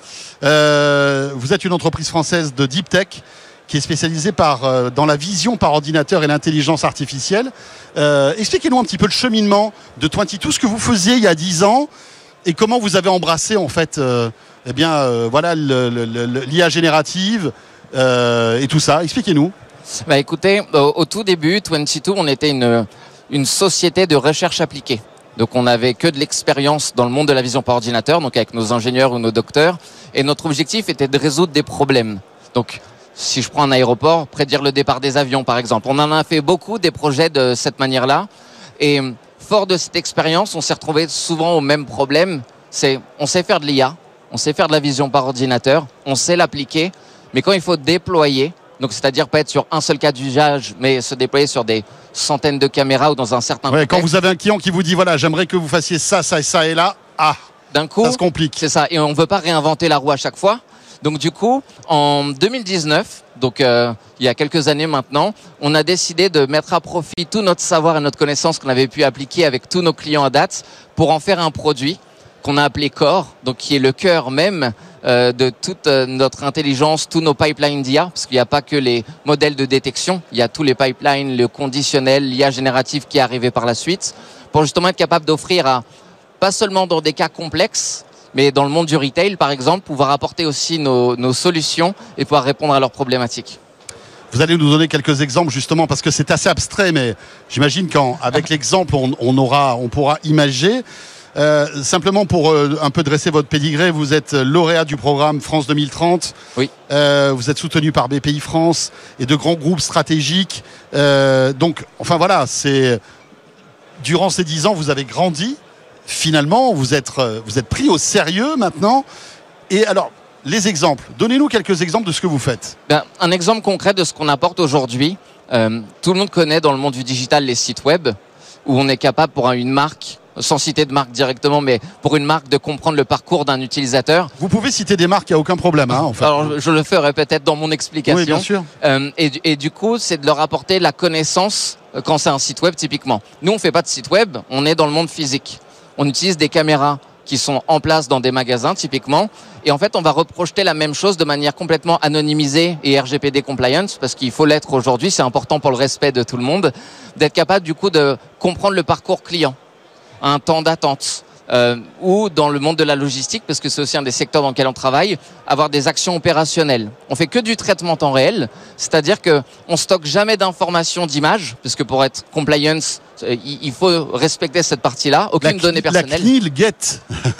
[SPEAKER 1] Euh, vous êtes une entreprise française de deep tech qui est spécialisée par, euh, dans la vision par ordinateur et l'intelligence artificielle. Euh, expliquez-nous un petit peu le cheminement de vingt-deux, ce que vous faisiez il y a dix ans et comment vous avez embrassé en fait euh, eh bien, euh, voilà, le, le, le, l'I A générative euh, et tout ça. Expliquez-nous.
[SPEAKER 7] Bah, écoutez, au, au tout début, vingt-deux, on était une, une société de recherche appliquée. Donc on n'avait que de l'expérience dans le monde de la vision par ordinateur, donc avec nos ingénieurs ou nos docteurs. Et notre objectif était de résoudre des problèmes. Donc si je prends un aéroport, prédire le départ des avions par exemple. On en a fait beaucoup des projets de cette manière-là. Et fort de cette expérience, on s'est retrouvé souvent au même problème. C'est, on sait faire de l'I A, on sait faire de la vision par ordinateur, on sait l'appliquer. Mais quand il faut déployer, donc c'est-à-dire pas être sur un seul cas d'usage, mais se déployer sur des centaines de caméras ou dans un certain
[SPEAKER 1] ouais,
[SPEAKER 7] contexte.
[SPEAKER 1] Quand vous avez un client qui vous dit, voilà, j'aimerais que vous fassiez ça, ça et ça et là, ah,
[SPEAKER 7] d'un coup,
[SPEAKER 1] ça se complique.
[SPEAKER 7] C'est ça. Et on ne veut pas réinventer la roue à chaque fois. Donc du coup, en deux mille dix-neuf, donc euh, il y a quelques années maintenant, on a décidé de mettre à profit tout notre savoir et notre connaissance qu'on avait pu appliquer avec tous nos clients à date pour en faire un produit qu'on a appelé Core, donc qui est le cœur même euh, de toute euh, notre intelligence, tous nos pipelines d'I A, parce qu'il n'y a pas que les modèles de détection, il y a tous les pipelines, le conditionnel, l'I A générative qui est arrivé par la suite, pour justement être capable d'offrir à, pas seulement dans des cas complexes, mais dans le monde du retail, par exemple, pouvoir apporter aussi nos, nos solutions et pouvoir répondre à leurs problématiques.
[SPEAKER 1] Vous allez nous donner quelques exemples justement parce que c'est assez abstrait, mais j'imagine qu'avec l'exemple, on, on, aura, on pourra imager. Euh, simplement pour euh, un peu dresser votre pédigré, vous êtes lauréat du programme France deux mille trente.
[SPEAKER 7] Oui.
[SPEAKER 1] Euh, vous êtes soutenu par B P I France et de grands groupes stratégiques. Euh, donc, enfin voilà, c'est durant ces dix ans, vous avez grandi. Finalement, vous êtes, vous êtes pris au sérieux maintenant. Et alors, les exemples. Donnez-nous quelques exemples de ce que vous faites.
[SPEAKER 7] Ben, un exemple concret de ce qu'on apporte aujourd'hui. Euh, tout le monde connaît dans le monde du digital les sites web où on est capable pour une marque sans citer de marque directement, mais pour une marque de comprendre le parcours d'un utilisateur.
[SPEAKER 1] Vous pouvez citer des marques, il n'y a aucun problème. Hein, en fait.
[SPEAKER 7] Alors, je le ferai peut-être dans mon explication.
[SPEAKER 1] Oui, bien sûr.
[SPEAKER 7] Euh, et, et du coup, c'est de leur apporter la connaissance quand c'est un site web, typiquement. Nous, on ne fait pas de site web, on est dans le monde physique. On utilise des caméras qui sont en place dans des magasins, typiquement. Et en fait, on va reprojeter la même chose de manière complètement anonymisée et R G P D compliance, parce qu'il faut l'être aujourd'hui, c'est important pour le respect de tout le monde, d'être capable du coup de comprendre le parcours client, un temps d'attente, euh, ou dans le monde de la logistique, parce que c'est aussi un des secteurs dans lequel on travaille, avoir des actions opérationnelles. On fait que du traitement temps réel, c'est-à-dire que on stocke jamais d'informations d'images, parce que pour être compliance, il faut respecter cette partie-là, aucune
[SPEAKER 1] la,
[SPEAKER 7] donnée personnelle.
[SPEAKER 1] La C N I L guette.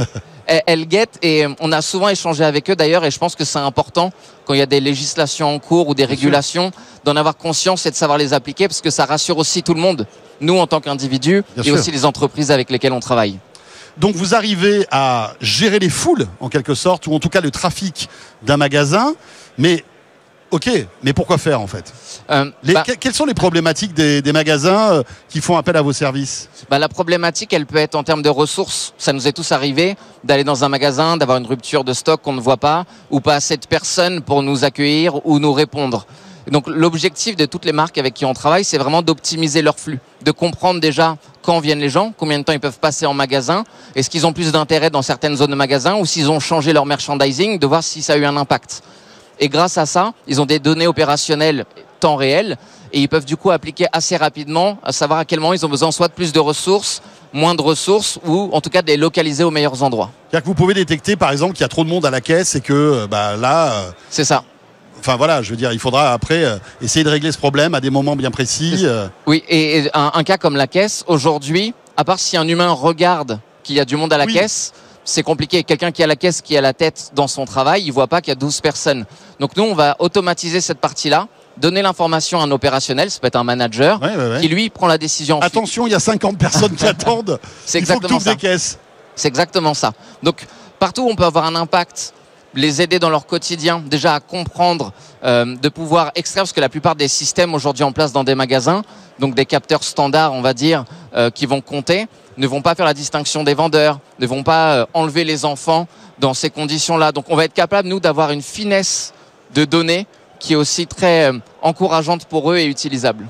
[SPEAKER 7] Elle guette et on a souvent échangé avec eux d'ailleurs et je pense que c'est important quand il y a des législations en cours ou des régulations d'en avoir conscience et de savoir les appliquer parce que ça rassure aussi tout le monde, nous en tant qu'individus et sûr. Aussi les entreprises avec lesquelles on travaille.
[SPEAKER 1] Donc vous arrivez à gérer les foules en quelque sorte ou en tout cas le trafic d'un magasin, mais ok, mais pourquoi faire en fait euh, les, bah, Quelles sont les problématiques des, des magasins euh, qui font appel à vos services
[SPEAKER 7] bah, La problématique, elle peut être en termes de ressources. Ça nous est tous arrivé d'aller dans un magasin, d'avoir une rupture de stock qu'on ne voit pas, ou pas assez de personnes pour nous accueillir ou nous répondre. Donc l'objectif de toutes les marques avec qui on travaille, c'est vraiment d'optimiser leur flux, de comprendre déjà quand viennent les gens, combien de temps ils peuvent passer en magasin, est-ce qu'ils ont plus d'intérêt dans certaines zones de magasin, ou s'ils ont changé leur merchandising, de voir si ça a eu un impact. Et grâce à ça, ils ont des données opérationnelles temps réel et ils peuvent du coup appliquer assez rapidement, à savoir à quel moment ils ont besoin soit de plus de ressources, moins de ressources ou en tout cas de les localiser aux meilleurs endroits.
[SPEAKER 1] C'est-à-dire que vous pouvez détecter par exemple qu'il y a trop de monde à la caisse et que bah, là... Euh...
[SPEAKER 7] C'est ça.
[SPEAKER 1] Enfin voilà, je veux dire, il faudra après euh, essayer de régler ce problème à des moments bien précis. Euh...
[SPEAKER 7] Oui, et, et un, un cas comme la caisse, aujourd'hui, à part si un humain regarde qu'il y a du monde à la oui. caisse... C'est compliqué. Quelqu'un qui a la caisse, qui a la tête dans son travail, il voit pas qu'il y a douze personnes. Donc nous, on va automatiser cette partie-là, donner l'information à un opérationnel, ça peut être un manager, ouais, ouais, ouais. qui lui prend la décision.
[SPEAKER 1] Attention, il y a cinquante personnes qui attendent.
[SPEAKER 7] C'est
[SPEAKER 1] il faut que tu ouvres des caisses.
[SPEAKER 7] C'est exactement ça. Donc partout où on peut avoir un impact, les aider dans leur quotidien, déjà à comprendre, euh, de pouvoir extraire, parce que la plupart des systèmes aujourd'hui en place dans des magasins, donc des capteurs standards, on va dire, euh, qui vont compter, ne vont pas faire la distinction des vendeurs, ne vont pas euh, enlever les enfants dans ces conditions-là. Donc on va être capable, nous, d'avoir une finesse de données qui est aussi très euh, encourageante pour eux et utilisable.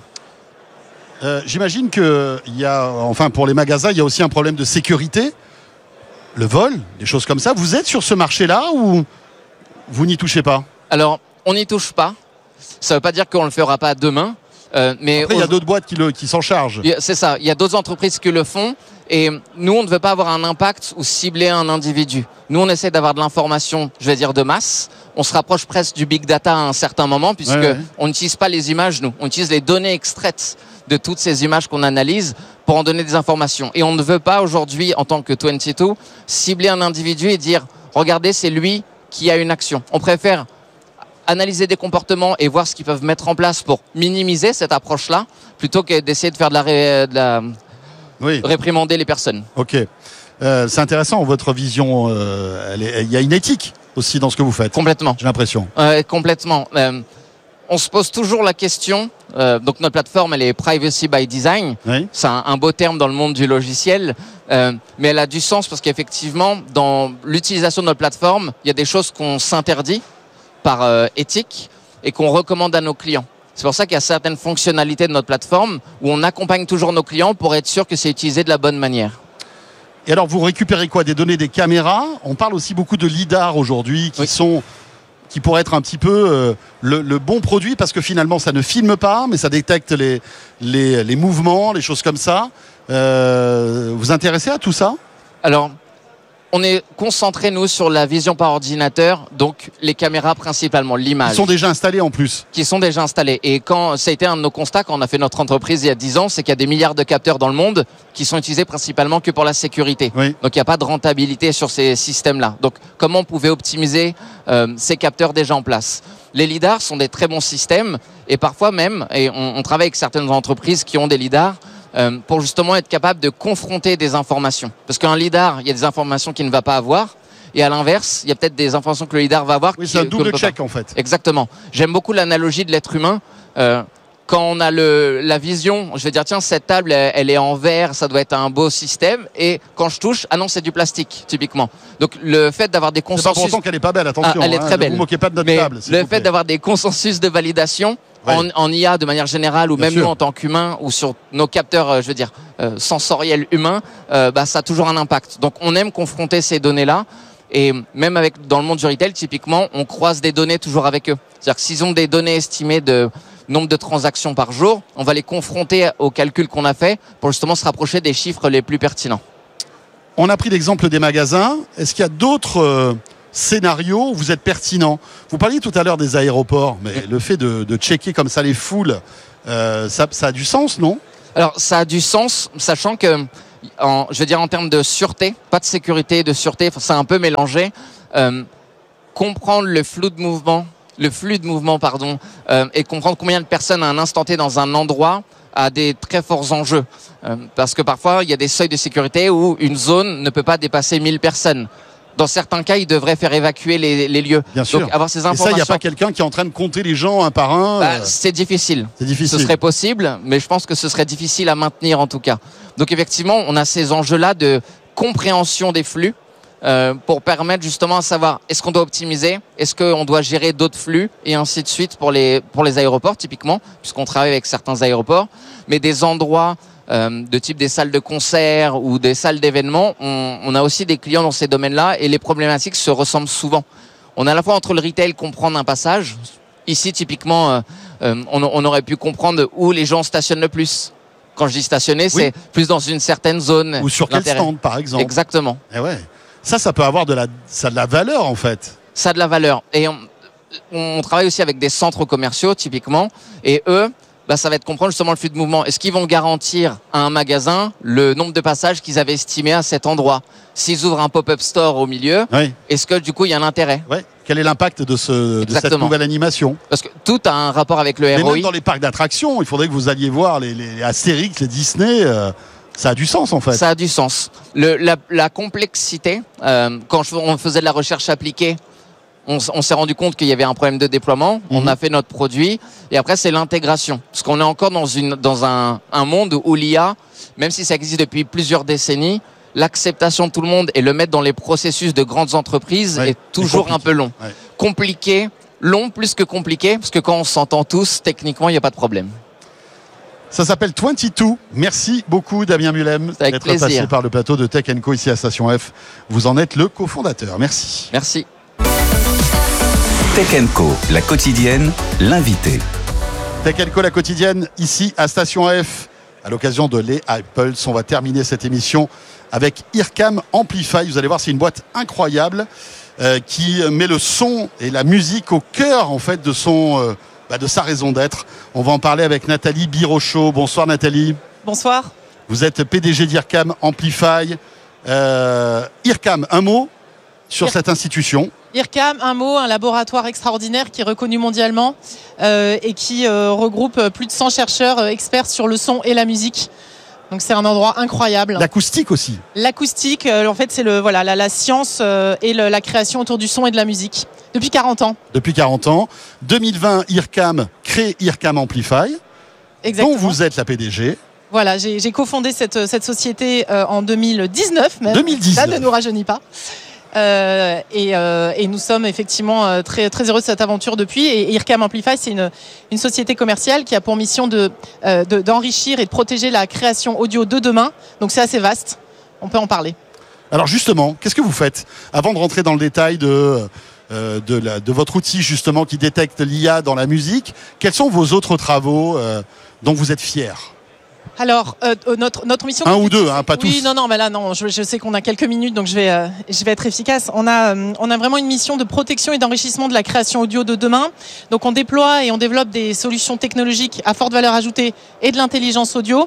[SPEAKER 1] Euh, j'imagine que il y a, enfin pour les magasins, il y a aussi un problème de sécurité, le vol, des choses comme ça. Vous êtes sur ce marché-là ou vous n'y touchez pas?
[SPEAKER 7] Alors, on n'y touche pas. Ça ne veut pas dire qu'on ne le fera pas demain. Euh, mais
[SPEAKER 1] Après, il y a d'autres boîtes qui, le, qui s'en chargent.
[SPEAKER 7] C'est ça, il y a d'autres entreprises qui le font et nous, on ne veut pas avoir un impact ou cibler un individu. Nous, on essaie d'avoir de l'information, je vais dire de masse. On se rapproche presque du big data à un certain moment puisque ouais, ouais. on n'utilise pas les images, nous. On utilise les données extraites de toutes ces images qu'on analyse pour en donner des informations. Et on ne veut pas aujourd'hui, en tant que vingt-deux, cibler un individu et dire « Regardez, c'est lui qui a une action ». On préfère analyser des comportements et voir ce qu'ils peuvent mettre en place pour minimiser cette approche-là, plutôt que d'essayer de faire de la, ré... de la... Oui. réprimander les personnes.
[SPEAKER 1] Ok, euh, c'est intéressant votre vision. Euh, elle est... Il y a une éthique aussi dans ce que vous faites.
[SPEAKER 7] Complètement.
[SPEAKER 1] J'ai l'impression.
[SPEAKER 7] Euh, complètement. Euh, on se pose toujours la question. Euh, donc notre plateforme, elle est privacy by design. Oui. C'est un, un beau terme dans le monde du logiciel, euh, mais elle a du sens parce qu'effectivement, dans l'utilisation de notre plateforme, il y a des choses qu'on s'interdit par euh, éthique et qu'on recommande à nos clients. C'est pour ça qu'il y a certaines fonctionnalités de notre plateforme où on accompagne toujours nos clients pour être sûr que c'est utilisé de la bonne manière.
[SPEAKER 1] Et alors vous récupérez quoi? Des données des caméras? On parle aussi beaucoup de lidar aujourd'hui qui oui. sont qui pourraient être un petit peu euh, le, le bon produit parce que finalement ça ne filme pas mais ça détecte les, les, les mouvements, les choses comme ça. Euh, vous vous intéressez à tout ça?
[SPEAKER 7] Alors on est concentré, nous, sur la vision par ordinateur, donc les caméras principalement, l'image.
[SPEAKER 1] Qui sont déjà installées en plus.
[SPEAKER 7] Qui sont déjà installées. Et quand ça a été un de nos constats quand on a fait notre entreprise il y a dix ans, c'est qu'il y a des milliards de capteurs dans le monde qui sont utilisés principalement que pour la sécurité. Oui. Donc il n'y a pas de rentabilité sur ces systèmes-là. Donc comment on pouvait optimiser euh, ces capteurs déjà en place? Les lidars sont des très bons systèmes et parfois même, et on, on travaille avec certaines entreprises qui ont des lidars, Euh, pour justement être capable de confronter des informations. Parce qu'un lidar, il y a des informations qu'il ne va pas avoir, et à l'inverse, il y a peut-être des informations que le lidar va avoir.
[SPEAKER 1] Oui, c'est un double check en fait.
[SPEAKER 7] Exactement. J'aime beaucoup l'analogie de l'être humain. Euh, quand on a le, la vision, je vais dire tiens cette table elle, elle est en verre, ça doit être un beau système. Et quand je touche, ah non c'est du plastique typiquement. Donc le fait d'avoir des consensus,
[SPEAKER 1] c'est pas pour autant qu'elle est pas belle, attention.
[SPEAKER 7] Ah, elle est très
[SPEAKER 1] hein,
[SPEAKER 7] belle.
[SPEAKER 1] Ne vous moquez pas de notre
[SPEAKER 7] Mais
[SPEAKER 1] table.
[SPEAKER 7] le fait d'avoir des consensus de validation
[SPEAKER 1] ouais.
[SPEAKER 7] en, en I A de manière générale ou
[SPEAKER 1] Bien
[SPEAKER 7] même
[SPEAKER 1] sûr.
[SPEAKER 7] nous en tant qu'humains ou sur nos capteurs, euh, je veux dire euh, sensoriels humains, euh, bah ça a toujours un impact. Donc on aime confronter ces données là. Et même avec dans le monde du retail, typiquement, on croise des données toujours avec eux. C'est-à-dire que s'ils ont des données estimées de nombre de transactions par jour, on va les confronter aux calculs qu'on a fait pour justement se rapprocher des chiffres les plus pertinents.
[SPEAKER 1] On a pris l'exemple des magasins. Est-ce qu'il y a d'autres euh, scénarios où vous êtes pertinent? Vous parliez tout à l'heure des aéroports, mais le fait de, de checker comme ça les foules, euh, ça, ça a du sens, non?
[SPEAKER 7] Alors ça a du sens, sachant que En, je veux dire en termes de sûreté, pas de sécurité, de sûreté, c'est un peu mélangé. Euh, comprendre le flou de mouvement, le flux de mouvement, pardon, euh, et comprendre combien de personnes à un instant T dans un endroit a des très forts enjeux. Euh, parce que parfois, il y a des seuils de sécurité où une zone ne peut pas dépasser mille personnes. Dans certains cas, ils devraient faire évacuer les, les lieux.
[SPEAKER 1] Bien sûr.
[SPEAKER 7] Donc, avoir ces informations.
[SPEAKER 1] Et ça, il n'y a pas quelqu'un qui est en train de compter les gens un par un.
[SPEAKER 7] Bah,
[SPEAKER 1] euh...
[SPEAKER 7] C'est difficile.
[SPEAKER 1] C'est difficile.
[SPEAKER 7] Ce serait possible, mais je pense que ce serait difficile à maintenir en tout cas. Donc effectivement, on a ces enjeux-là de compréhension des flux euh, pour permettre justement à savoir est-ce qu'on doit optimiser, est-ce qu'on doit gérer d'autres flux et ainsi de suite pour les pour les aéroports typiquement, puisqu'on travaille avec certains aéroports, mais des endroits euh, de type des salles de concert ou des salles d'événements, on, on a aussi des clients dans ces domaines-là et les problématiques se ressemblent souvent. On a à la fois entre le retail comprendre un passage. Ici, typiquement, euh, euh, on, on aurait pu comprendre où les gens stationnent le plus. Quand je dis stationner, oui. c'est plus dans une certaine zone.
[SPEAKER 1] Ou sur quel stand, par exemple.
[SPEAKER 7] Exactement.
[SPEAKER 1] Et ouais. Ça, ça peut avoir de la, ça a de la valeur, en fait.
[SPEAKER 7] Ça a de la valeur. Et on, on travaille aussi avec des centres commerciaux, typiquement. Et eux, bah, ça va être comprendre justement le flux de mouvement. Est-ce qu'ils vont garantir à un magasin le nombre de passages qu'ils avaient estimé à cet endroit? S'ils ouvrent un pop-up store au milieu, oui. est-ce que du coup il y a un intérêt?
[SPEAKER 1] Ouais. Quel est l'impact de, ce, de cette nouvelle animation?
[SPEAKER 7] Parce que tout a un rapport avec le R O I.
[SPEAKER 1] Mais même dans les parcs d'attractions, il faudrait que vous alliez voir les, les Astérix, les Disney. Euh, ça a du sens en fait.
[SPEAKER 7] Ça a du sens. Le, la, la complexité, euh, quand je, on faisait de la recherche appliquée, on, on s'est rendu compte qu'il y avait un problème de déploiement. Mm-hmm. On a fait notre produit. Et après, c'est l'intégration. Parce qu'on est encore dans, une, dans un, un monde où l'I A, même si ça existe depuis plusieurs décennies, l'acceptation de tout le monde et le mettre dans les processus de grandes entreprises ouais, est toujours un peu long. Ouais. Compliqué, long plus que compliqué, parce que quand on s'entend tous, techniquement, il n'y a pas de problème.
[SPEAKER 1] Ça s'appelle vingt-deux. Merci beaucoup, Damien Mulhem, d'être passé par le plateau de Tech and Co ici à Station F. Vous en êtes le cofondateur. Merci.
[SPEAKER 7] Merci.
[SPEAKER 3] Tech and Co, la quotidienne, l'invité.
[SPEAKER 1] Tech and Co, la quotidienne, ici à Station F. À l'occasion de les Apples, on va terminer cette émission avec Earcam Amplify. Vous allez voir, c'est une boîte incroyable euh, qui met le son et la musique au cœur en fait de son, euh, bah, de sa raison d'être. On va en parler avec Nathalie Birochot. Bonsoir Nathalie.
[SPEAKER 8] Bonsoir.
[SPEAKER 1] Vous êtes P D G d'Earcam Amplify. Euh, Earcam, un mot sur cette institution.
[SPEAKER 8] Earcam, un mot, un laboratoire extraordinaire qui est reconnu mondialement euh, et qui euh, regroupe plus de cent chercheurs euh, experts sur le son et la musique. Donc c'est un endroit incroyable.
[SPEAKER 1] L'acoustique aussi.
[SPEAKER 8] L'acoustique, euh, en fait, c'est le voilà la, la science euh, et le, la création autour du son et de la musique. Depuis quarante ans.
[SPEAKER 1] Depuis quarante ans. deux mille vingt, Earcam crée Earcam Amplify.
[SPEAKER 8] Exactement.
[SPEAKER 1] Dont vous êtes la P D G.
[SPEAKER 8] Voilà, j'ai, j'ai cofondé cette, cette société euh, en deux mille dix-neuf même.
[SPEAKER 1] deux mille dix-neuf.
[SPEAKER 8] Ça ne nous rajeunit pas. Euh, et, euh, et nous sommes effectivement euh, très, très heureux de cette aventure depuis. Et Earcam Amplify, c'est une, une société commerciale qui a pour mission de, euh, de, d'enrichir et de protéger la création audio de demain. Donc c'est assez vaste, on peut en parler.
[SPEAKER 1] Alors justement, qu'est-ce que vous faites avant de rentrer dans le détail de, euh, de, la, de votre outil justement qui détecte l'I A dans la musique? Quels sont vos autres travaux euh, dont vous êtes fiers?
[SPEAKER 8] Alors, euh, notre, notre mission...
[SPEAKER 1] Un ou deux, hein, pas tous.
[SPEAKER 8] Oui, non, non, mais là, non, je, je sais qu'on a quelques minutes, donc je vais, euh, je vais être efficace. On a, euh, on a vraiment une mission de protection et d'enrichissement de la création audio de demain. Donc, on déploie et on développe des solutions technologiques à forte valeur ajoutée et de l'intelligence audio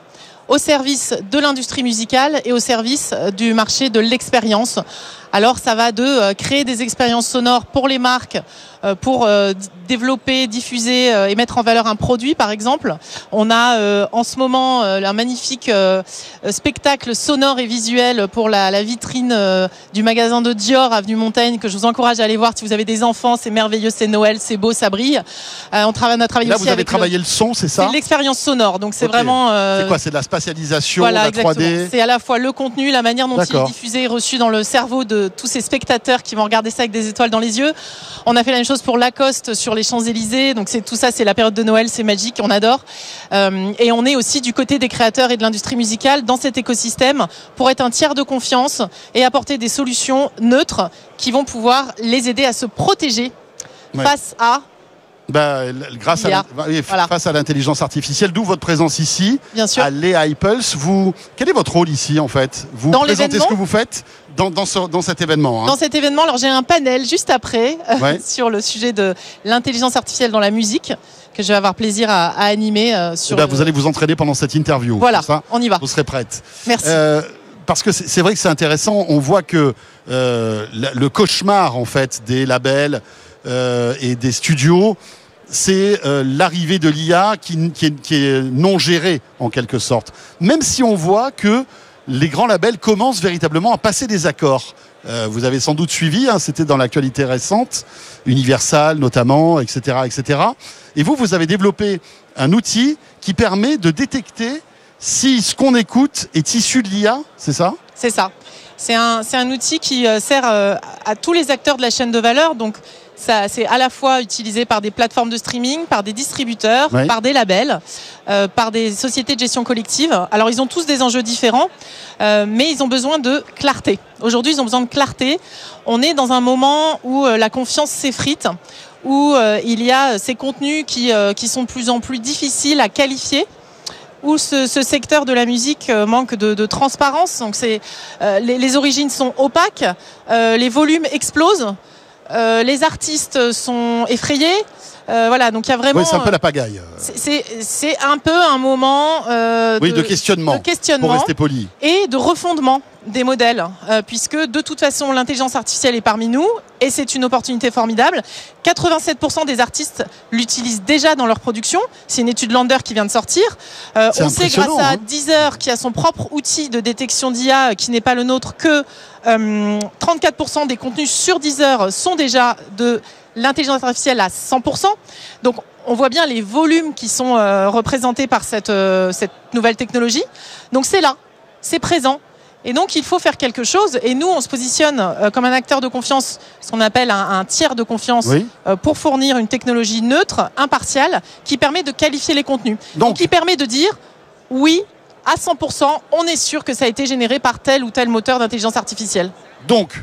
[SPEAKER 8] au service de l'industrie musicale et au service du marché de l'expérience. Alors ça va de euh, créer des expériences sonores pour les marques, euh, pour euh, d- développer, diffuser euh, et mettre en valeur un produit par exemple. On a euh, en ce moment euh, un magnifique euh, spectacle sonore et visuel pour la, la vitrine euh, du magasin de Dior avenue Montaigne que je vous encourage à aller voir si vous avez des enfants. C'est merveilleux, c'est Noël, c'est beau, ça brille. Euh, on, travaille, on a travaillé
[SPEAKER 1] Là,
[SPEAKER 8] aussi
[SPEAKER 1] vous avez
[SPEAKER 8] avec
[SPEAKER 1] travaillé le... le son, c'est ça?
[SPEAKER 8] C'est l'expérience sonore, donc c'est
[SPEAKER 1] okay.
[SPEAKER 8] vraiment... Euh...
[SPEAKER 1] C'est quoi? C'est de la spatialisation,
[SPEAKER 8] voilà,
[SPEAKER 1] la
[SPEAKER 8] exactement.
[SPEAKER 1] trois D?
[SPEAKER 8] C'est à la fois le contenu, la manière dont
[SPEAKER 1] D'accord.
[SPEAKER 8] il est diffusé et reçu dans le cerveau de tous ces spectateurs qui vont regarder ça avec des étoiles dans les yeux. On a fait la même chose pour Lacoste sur les Champs-Élysées, donc c'est tout ça, c'est la période de Noël, c'est magique, on adore. Euh, et on est aussi du côté des créateurs et de l'industrie musicale dans cet écosystème pour être un tiers de confiance et apporter des solutions neutres qui vont pouvoir les aider à se protéger ouais. face à
[SPEAKER 1] Bah, grâce à, oui, voilà. face à l'intelligence artificielle, d'où votre présence ici,
[SPEAKER 8] bien sûr.
[SPEAKER 1] à l'E A I Pulse. Vous, quel est votre rôle ici en fait? Vous
[SPEAKER 8] dans
[SPEAKER 1] présentez ce que vous faites dans, dans, ce, dans cet événement. Hein.
[SPEAKER 8] Dans cet événement, alors j'ai un panel juste après
[SPEAKER 1] ouais.
[SPEAKER 8] sur le sujet de l'intelligence artificielle dans la musique que je vais avoir plaisir à, à animer. Euh, sur
[SPEAKER 1] eh ben,
[SPEAKER 8] le...
[SPEAKER 1] Vous allez vous entraîner pendant cette interview.
[SPEAKER 8] Voilà,
[SPEAKER 1] ça,
[SPEAKER 8] on y va.
[SPEAKER 1] Vous serez prête.
[SPEAKER 8] Merci.
[SPEAKER 1] Euh, parce que c'est, c'est vrai que c'est intéressant. On voit que euh, le cauchemar en fait des labels euh, et des studios, c'est euh, l'arrivée de l'I A qui, qui, est, qui est non gérée en quelque sorte. Même si on voit que les grands labels commencent véritablement à passer des accords. Euh, vous avez sans doute suivi, hein, c'était dans l'actualité récente, Universal notamment, et cetera, et cetera. Et vous, vous avez développé un outil qui permet de détecter si ce qu'on écoute est issu de l'I A, c'est ça ?
[SPEAKER 8] C'est ça. C'est un, c'est un outil qui euh, sert euh, à tous les acteurs de la chaîne de valeur. Donc, ça, c'est à la fois utilisé par des plateformes de streaming, par des distributeurs, ouais. par des labels, euh, par des sociétés de gestion collective. Alors, ils ont tous des enjeux différents, euh, mais ils ont besoin de clarté. Aujourd'hui, ils ont besoin de clarté. On est dans un moment où euh, la confiance s'effrite, où euh, il y a ces contenus qui, euh, qui sont de plus en plus difficiles à qualifier, où ce, ce secteur de la musique euh, manque de, de transparence. Donc, c'est, euh, les, les origines sont opaques, euh, les volumes explosent. Euh, les artistes sont effrayés. Euh, voilà, donc il y a vraiment.
[SPEAKER 1] Oui, c'est un peu la pagaille.
[SPEAKER 8] C'est, c'est, c'est un peu un moment euh,
[SPEAKER 1] oui,
[SPEAKER 8] de,
[SPEAKER 1] de, questionnement,
[SPEAKER 8] de questionnement.
[SPEAKER 1] Pour rester poli.
[SPEAKER 8] Et de refondement des modèles, euh, puisque de toute façon l'intelligence artificielle est parmi nous et c'est une opportunité formidable. quatre-vingt-sept pour cent des artistes l'utilisent déjà dans leur production. C'est une étude Lander qui vient de sortir. Euh, on sait grâce à
[SPEAKER 1] hein.
[SPEAKER 8] Deezer qui a son propre outil de détection d'I A qui n'est pas le nôtre que euh, trente-quatre pour cent des contenus sur Deezer sont déjà de l'intelligence artificielle à cent pour cent. Donc on voit bien les volumes qui sont euh, représentés par cette, euh, cette nouvelle technologie. Donc c'est là, c'est présent. Et donc, il faut faire quelque chose. Et nous, on se positionne euh, comme un acteur de confiance, ce qu'on appelle un, un tiers de confiance, oui. euh, pour fournir une technologie neutre, impartiale, qui permet de qualifier les contenus. Donc, donc qui permet de dire, oui, à cent pour cent, on est sûr que ça a été généré par tel ou tel moteur d'intelligence artificielle.
[SPEAKER 1] Donc,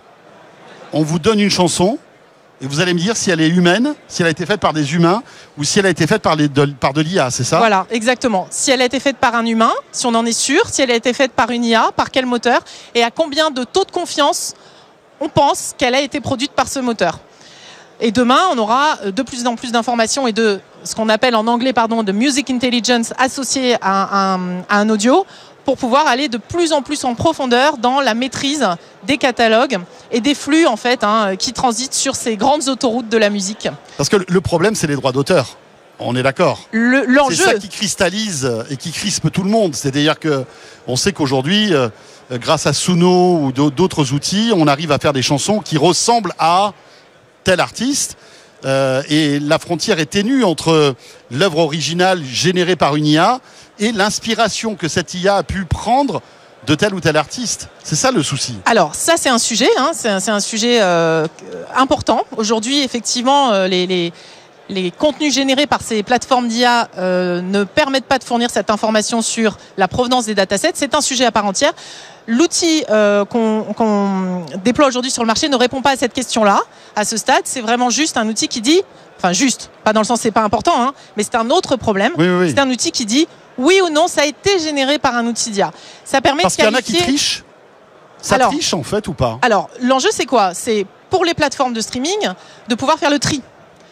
[SPEAKER 1] on vous donne une chanson, et vous allez me dire si elle est humaine, si elle a été faite par des humains, ou si elle a été faite par, les, de, par de l'I A, c'est ça ?
[SPEAKER 8] Voilà, exactement. Si elle a été faite par un humain, si on en est sûr, si elle a été faite par une I A, par quel moteur, et à combien de taux de confiance on pense qu'elle a été produite par ce moteur. Et demain, on aura de plus en plus d'informations et de ce qu'on appelle en anglais, pardon, de music intelligence associée à un, à un audio, pour pouvoir aller de plus en plus en profondeur dans la maîtrise des catalogues et des flux en fait hein, qui transitent sur ces grandes autoroutes de la musique.
[SPEAKER 1] Parce que le problème, c'est les droits d'auteur. On est d'accord.
[SPEAKER 8] Le, l'enjeu...
[SPEAKER 1] C'est ça qui cristallise et qui crispe tout le monde. C'est-à-dire que on sait qu'aujourd'hui, euh, grâce à Suno ou d'autres outils, on arrive à faire des chansons qui ressemblent à tel artiste. Euh, et la frontière est ténue entre l'œuvre originale générée par une I A et l'inspiration que cette I A a pu prendre de tel ou tel artiste. C'est ça le souci.
[SPEAKER 8] Alors ça c'est un sujet, hein, c'est, un, c'est un sujet euh, important. Aujourd'hui effectivement euh, les, les, les contenus générés par ces plateformes d'I A euh, ne permettent pas de fournir cette information sur la provenance des datasets. C'est un sujet à part entière. L'outil euh, qu'on, qu'on déploie aujourd'hui sur le marché ne répond pas à cette question-là. À ce stade, c'est vraiment juste un outil qui dit, enfin juste, pas dans le sens c'est pas important, hein, mais c'est un autre problème.
[SPEAKER 1] Oui, oui, oui.
[SPEAKER 8] C'est un outil qui dit oui ou non, ça a été généré par un outil d'I A. Ça permet
[SPEAKER 1] Parce
[SPEAKER 8] de qualifier...
[SPEAKER 1] qu'il y en a qui trichent. Ça alors, triche en fait ou pas ?
[SPEAKER 8] Alors, l'enjeu c'est quoi ? C'est pour les plateformes de streaming de pouvoir faire le tri.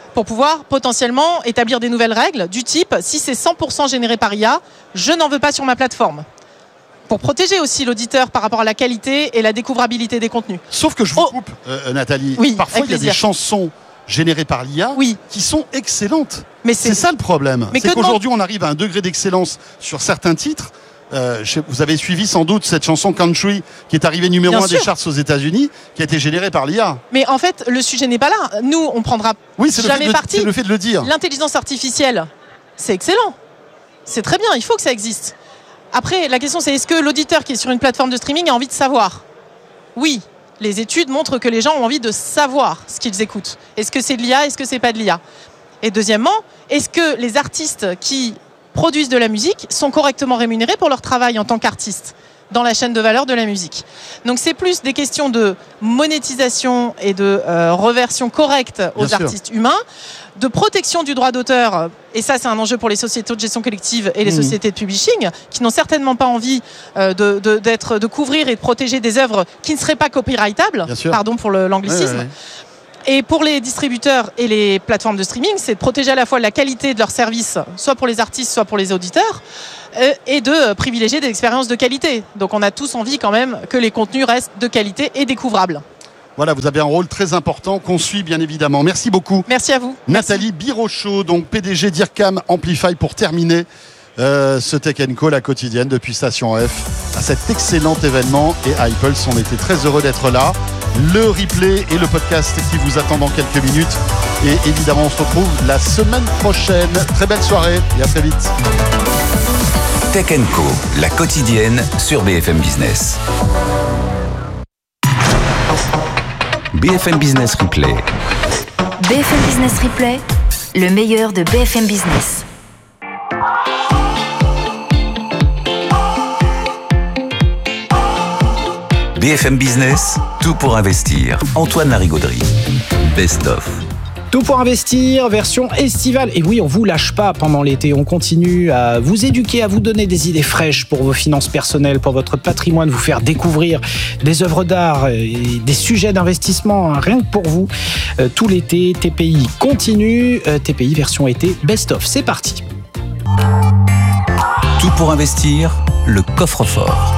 [SPEAKER 8] pour pouvoir potentiellement établir des nouvelles règles du type si c'est cent pour cent généré par I A, je n'en veux pas sur ma plateforme. Pour protéger aussi l'auditeur par rapport à la qualité et la découvrabilité des contenus.
[SPEAKER 1] Sauf que je vous oh. coupe, euh, Nathalie.
[SPEAKER 8] Oui,
[SPEAKER 1] parfois, il y a des chansons générées par l'I A
[SPEAKER 8] oui.
[SPEAKER 1] qui sont excellentes.
[SPEAKER 8] Mais
[SPEAKER 1] c'est... c'est ça le problème.
[SPEAKER 8] Mais
[SPEAKER 1] c'est qu'aujourd'hui, on arrive à un degré d'excellence sur certains titres. Euh, vous avez suivi sans doute cette chanson Country qui est arrivée numéro Bien un sûr. des charts aux États-Unis, qui a été générée par l'I A.
[SPEAKER 8] Mais en fait, le sujet n'est pas là. Nous, on prendra
[SPEAKER 1] oui, c'est
[SPEAKER 8] jamais
[SPEAKER 1] le
[SPEAKER 8] parti.
[SPEAKER 1] C'est le fait de le dire.
[SPEAKER 8] L'intelligence artificielle, c'est excellent. C'est très bien, il faut que ça existe. Après, la question c'est est-ce que l'auditeur qui est sur une plateforme de streaming a envie de savoir ? Oui, les études montrent que les gens ont envie de savoir ce qu'ils écoutent. Est-ce que c'est de l'I A ? Est-ce que c'est pas de l'I A ? Et deuxièmement, est-ce que les artistes qui produisent de la musique sont correctement rémunérés pour leur travail en tant qu'artistes dans la chaîne de valeur de la musique. Donc c'est plus des questions de monétisation et de euh, reversion correcte aux Bien artistes sûr. humains, de protection du droit d'auteur, et ça c'est un enjeu pour les sociétés de gestion collective et les mmh. sociétés de publishing, qui n'ont certainement pas envie euh, de, de, d'être, de couvrir et de protéger des œuvres qui ne seraient pas copyrightables, pardon pour le, l'anglicisme. Ouais, ouais. Et pour les distributeurs et les plateformes de streaming, c'est de protéger à la fois la qualité de leurs services, soit pour les artistes, soit pour les auditeurs, euh, et de privilégier des expériences de qualité. Donc on a tous envie quand même que les contenus restent de qualité et découvrables.
[SPEAKER 1] Voilà, vous avez un rôle très important qu'on suit bien évidemment. Merci beaucoup.
[SPEAKER 8] Merci à vous.
[SPEAKER 1] Nathalie
[SPEAKER 8] Merci.
[SPEAKER 1] Birochot, donc P D G d'IRCAM Amplify, pour terminer euh, ce Tech and Co, la quotidienne depuis Station F, à cet excellent événement. Et Apple, on était très heureux d'être là. Le replay et le podcast qui vous attend dans quelques minutes. Et évidemment, on se retrouve la semaine prochaine. Très belle soirée et à très vite.
[SPEAKER 3] Tech and Co, la quotidienne sur B F M Business. B F M Business Replay.
[SPEAKER 5] B F M Business Replay, le meilleur de B F M Business.
[SPEAKER 3] B F M Business, tout pour investir. Antoine Larigauderie. Best of.
[SPEAKER 9] Tout pour investir, version estivale. Et oui, on vous lâche pas pendant l'été. On continue à vous éduquer, à vous donner des idées fraîches pour vos finances personnelles, pour votre patrimoine, vous faire découvrir des œuvres d'art et des sujets d'investissement, hein, rien que pour vous. Euh, tout l'été, T P I continue. Euh, T P I version été, best of. C'est parti.
[SPEAKER 3] Tout pour investir, le coffre-fort.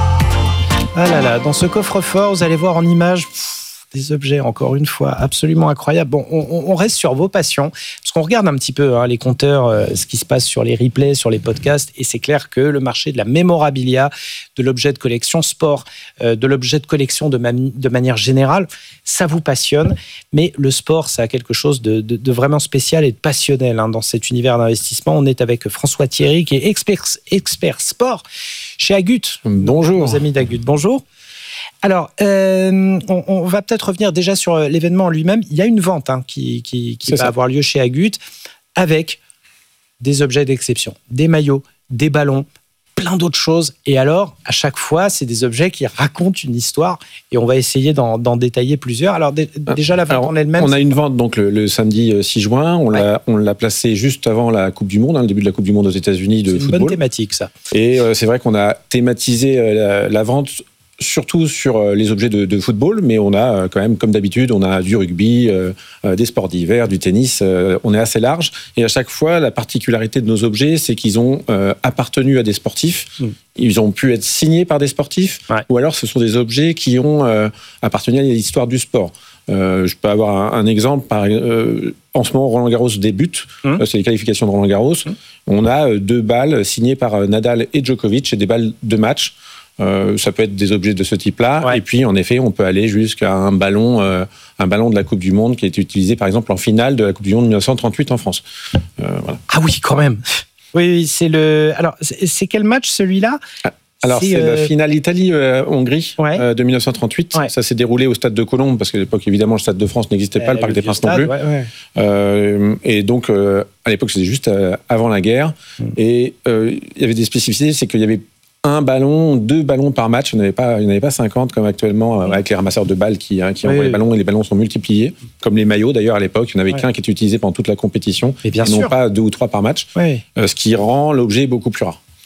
[SPEAKER 9] Ah là là, dans ce coffre-fort, vous allez voir en image pff, des objets, encore une fois, absolument incroyables. Bon, on, on reste sur vos passions, parce qu'on regarde un petit peu hein, les compteurs, euh, ce qui se passe sur les replays, sur les podcasts, et c'est clair que le marché de la mémorabilia, de l'objet de collection sport, euh, de l'objet de collection de, ma- de manière générale, ça vous passionne, mais le sport, ça a quelque chose de, de, de vraiment spécial et de passionnel hein, dans cet univers d'investissement. On est avec François Thierry, qui est expert, expert sport chez Agut.
[SPEAKER 10] Bonjour.
[SPEAKER 9] Nos amis d'Agut, bonjour. Alors, euh, on, on va peut-être revenir déjà sur l'événement en lui-même. Il y a une vente hein, qui, qui, qui va ça. avoir lieu chez Agut avec des objets d'exception, des maillots, des ballons, plein d'autres choses. Et alors, à chaque fois, c'est des objets qui racontent une histoire et on va essayer d'en, d'en détailler plusieurs. Alors, d- déjà, la vente alors, en elle-même...
[SPEAKER 10] On a une vente donc le, le samedi six juin. On, ouais. l'a, on l'a placée juste avant la Coupe du Monde, hein, le début de la Coupe du Monde aux États-Unis de
[SPEAKER 9] c'est une
[SPEAKER 10] football.
[SPEAKER 9] Bonne thématique, ça.
[SPEAKER 10] Et euh, c'est vrai qu'on a thématisé euh, la, la vente surtout sur les objets de, de football, mais on a quand même, comme d'habitude, on a du rugby, euh, des sports d'hiver, du tennis, euh, on est assez large. Et à chaque fois, la particularité de nos objets, c'est qu'ils ont euh, appartenu à des sportifs, mmh. ils ont pu être signés par des sportifs, ouais. ou alors ce sont des objets qui ont euh, appartenu à l'histoire du sport. Euh, je peux avoir un, un exemple. Par, euh, en ce moment, Roland Garros débute. Mmh. C'est les qualifications de Roland Garros. Mmh. On a deux balles signées par Nadal et Djokovic, et des balles de match. Euh, ça peut être des objets de ce type-là. Ouais. Et puis, en effet, on peut aller jusqu'à un ballon, euh, un ballon de la Coupe du Monde qui a été utilisé, par exemple, en finale de la Coupe du Monde dix-neuf cent trente-huit en France. Euh, voilà.
[SPEAKER 9] Ah oui, quand même. Oui, c'est le. Alors, c'est, c'est quel match celui-là ?
[SPEAKER 10] Alors, c'est, c'est euh... la finale Italie-Hongrie euh, ouais. euh, de dix-neuf cent trente-huit. Ouais. Ça s'est déroulé au Stade de Colombes, parce qu'à l'époque, évidemment, le Stade de France n'existait pas, euh, le Parc des Princes non plus. Ouais, ouais. Euh, et donc, euh, à l'époque, c'était juste euh, avant la guerre. Mm. Et euh, il y avait des spécificités, c'est qu'il y avait un ballon, deux ballons par match. Il n'y en avait pas, il n'y en avait pas cinquante comme actuellement euh, avec les ramasseurs de balles qui, hein, qui oui, envoient oui. les ballons, et les ballons sont multipliés. Comme les maillots d'ailleurs à l'époque, il n'y en avait ouais. qu'un qui était utilisé pendant toute la compétition. Et bien non sûr. Pas deux ou trois par match. Oui. Euh, ce qui rend l'objet beaucoup plus rare.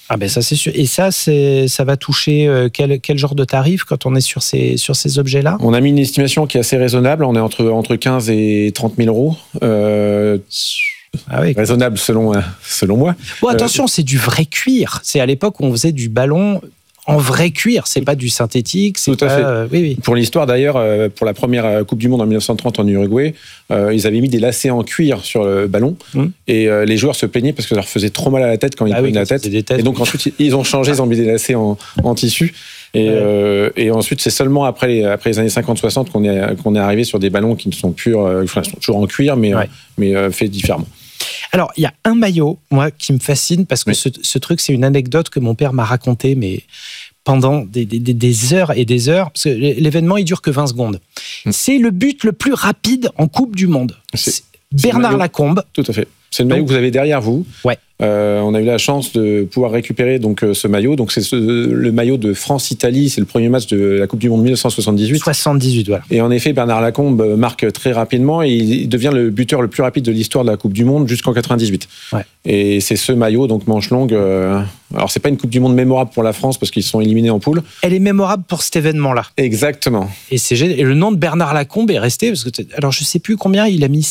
[SPEAKER 9] Ah ben ça c'est sûr. Et ça, c'est, ça va toucher euh, quel, quel genre de tarif quand on est sur ces, sur ces objets-là ?
[SPEAKER 10] On a mis une estimation qui est assez raisonnable. On est entre, entre quinze et trente mille euros. Euh, ah oui, raisonnable selon, selon moi.
[SPEAKER 9] Bon, attention, euh, c'est du vrai cuir. C'est à l'époque où on faisait du ballon en vrai cuir, c'est pas du synthétique. C'est
[SPEAKER 10] Tout à
[SPEAKER 9] pas,
[SPEAKER 10] fait.
[SPEAKER 9] Euh, oui, oui.
[SPEAKER 10] Pour l'histoire d'ailleurs, euh, pour la première Coupe du Monde en dix-neuf cent trente en Uruguay, euh, ils avaient mis des lacets en cuir sur le ballon mmh. et euh, les joueurs se plaignaient parce que ça leur faisait trop mal à la tête quand ils
[SPEAKER 9] ah
[SPEAKER 10] prenaient
[SPEAKER 9] oui,
[SPEAKER 10] la tête.
[SPEAKER 9] têtes,
[SPEAKER 10] et donc ensuite ils ont changé, ils ont mis des lacets en, en tissu. Et, ouais. euh, et ensuite, c'est seulement après les, après les années cinquante soixante qu'on est, qu'on est arrivé sur des ballons qui ne sont plus, euh, enfin, sont toujours en cuir, mais, ouais. euh, mais euh, faits différemment.
[SPEAKER 9] Alors, il y a un maillot, moi, qui me fascine parce que oui. ce, ce truc, c'est une anecdote que mon père m'a racontée, mais pendant des, des, des heures et des heures, parce que l'événement, il dure que vingt secondes. Mmh. C'est le but le plus rapide en Coupe du Monde. C'est, c'est Bernard c'est Lacombe.
[SPEAKER 10] Tout à fait. C'est le maillot donc, que vous avez derrière vous.
[SPEAKER 9] Ouais.
[SPEAKER 10] Euh, on a eu la chance de pouvoir récupérer donc ce maillot. Donc c'est ce, le maillot de France-Italie. C'est le premier match de la Coupe du Monde dix-neuf cent soixante-dix-huit.
[SPEAKER 9] soixante-dix-huit, voilà.
[SPEAKER 10] Et en effet, Bernard Lacombe marque très rapidement et il devient le buteur le plus rapide de l'histoire de la Coupe du Monde jusqu'en quatre-vingt-dix-huit. Ouais. Et c'est ce maillot, donc manche longue. Euh, alors c'est pas une Coupe du Monde mémorable pour la France parce qu'ils sont éliminés en poule.
[SPEAKER 9] Elle est mémorable pour cet événement-là.
[SPEAKER 10] Exactement.
[SPEAKER 9] Et c'est et le nom de Bernard Lacombe est resté parce que alors je sais plus combien il a mis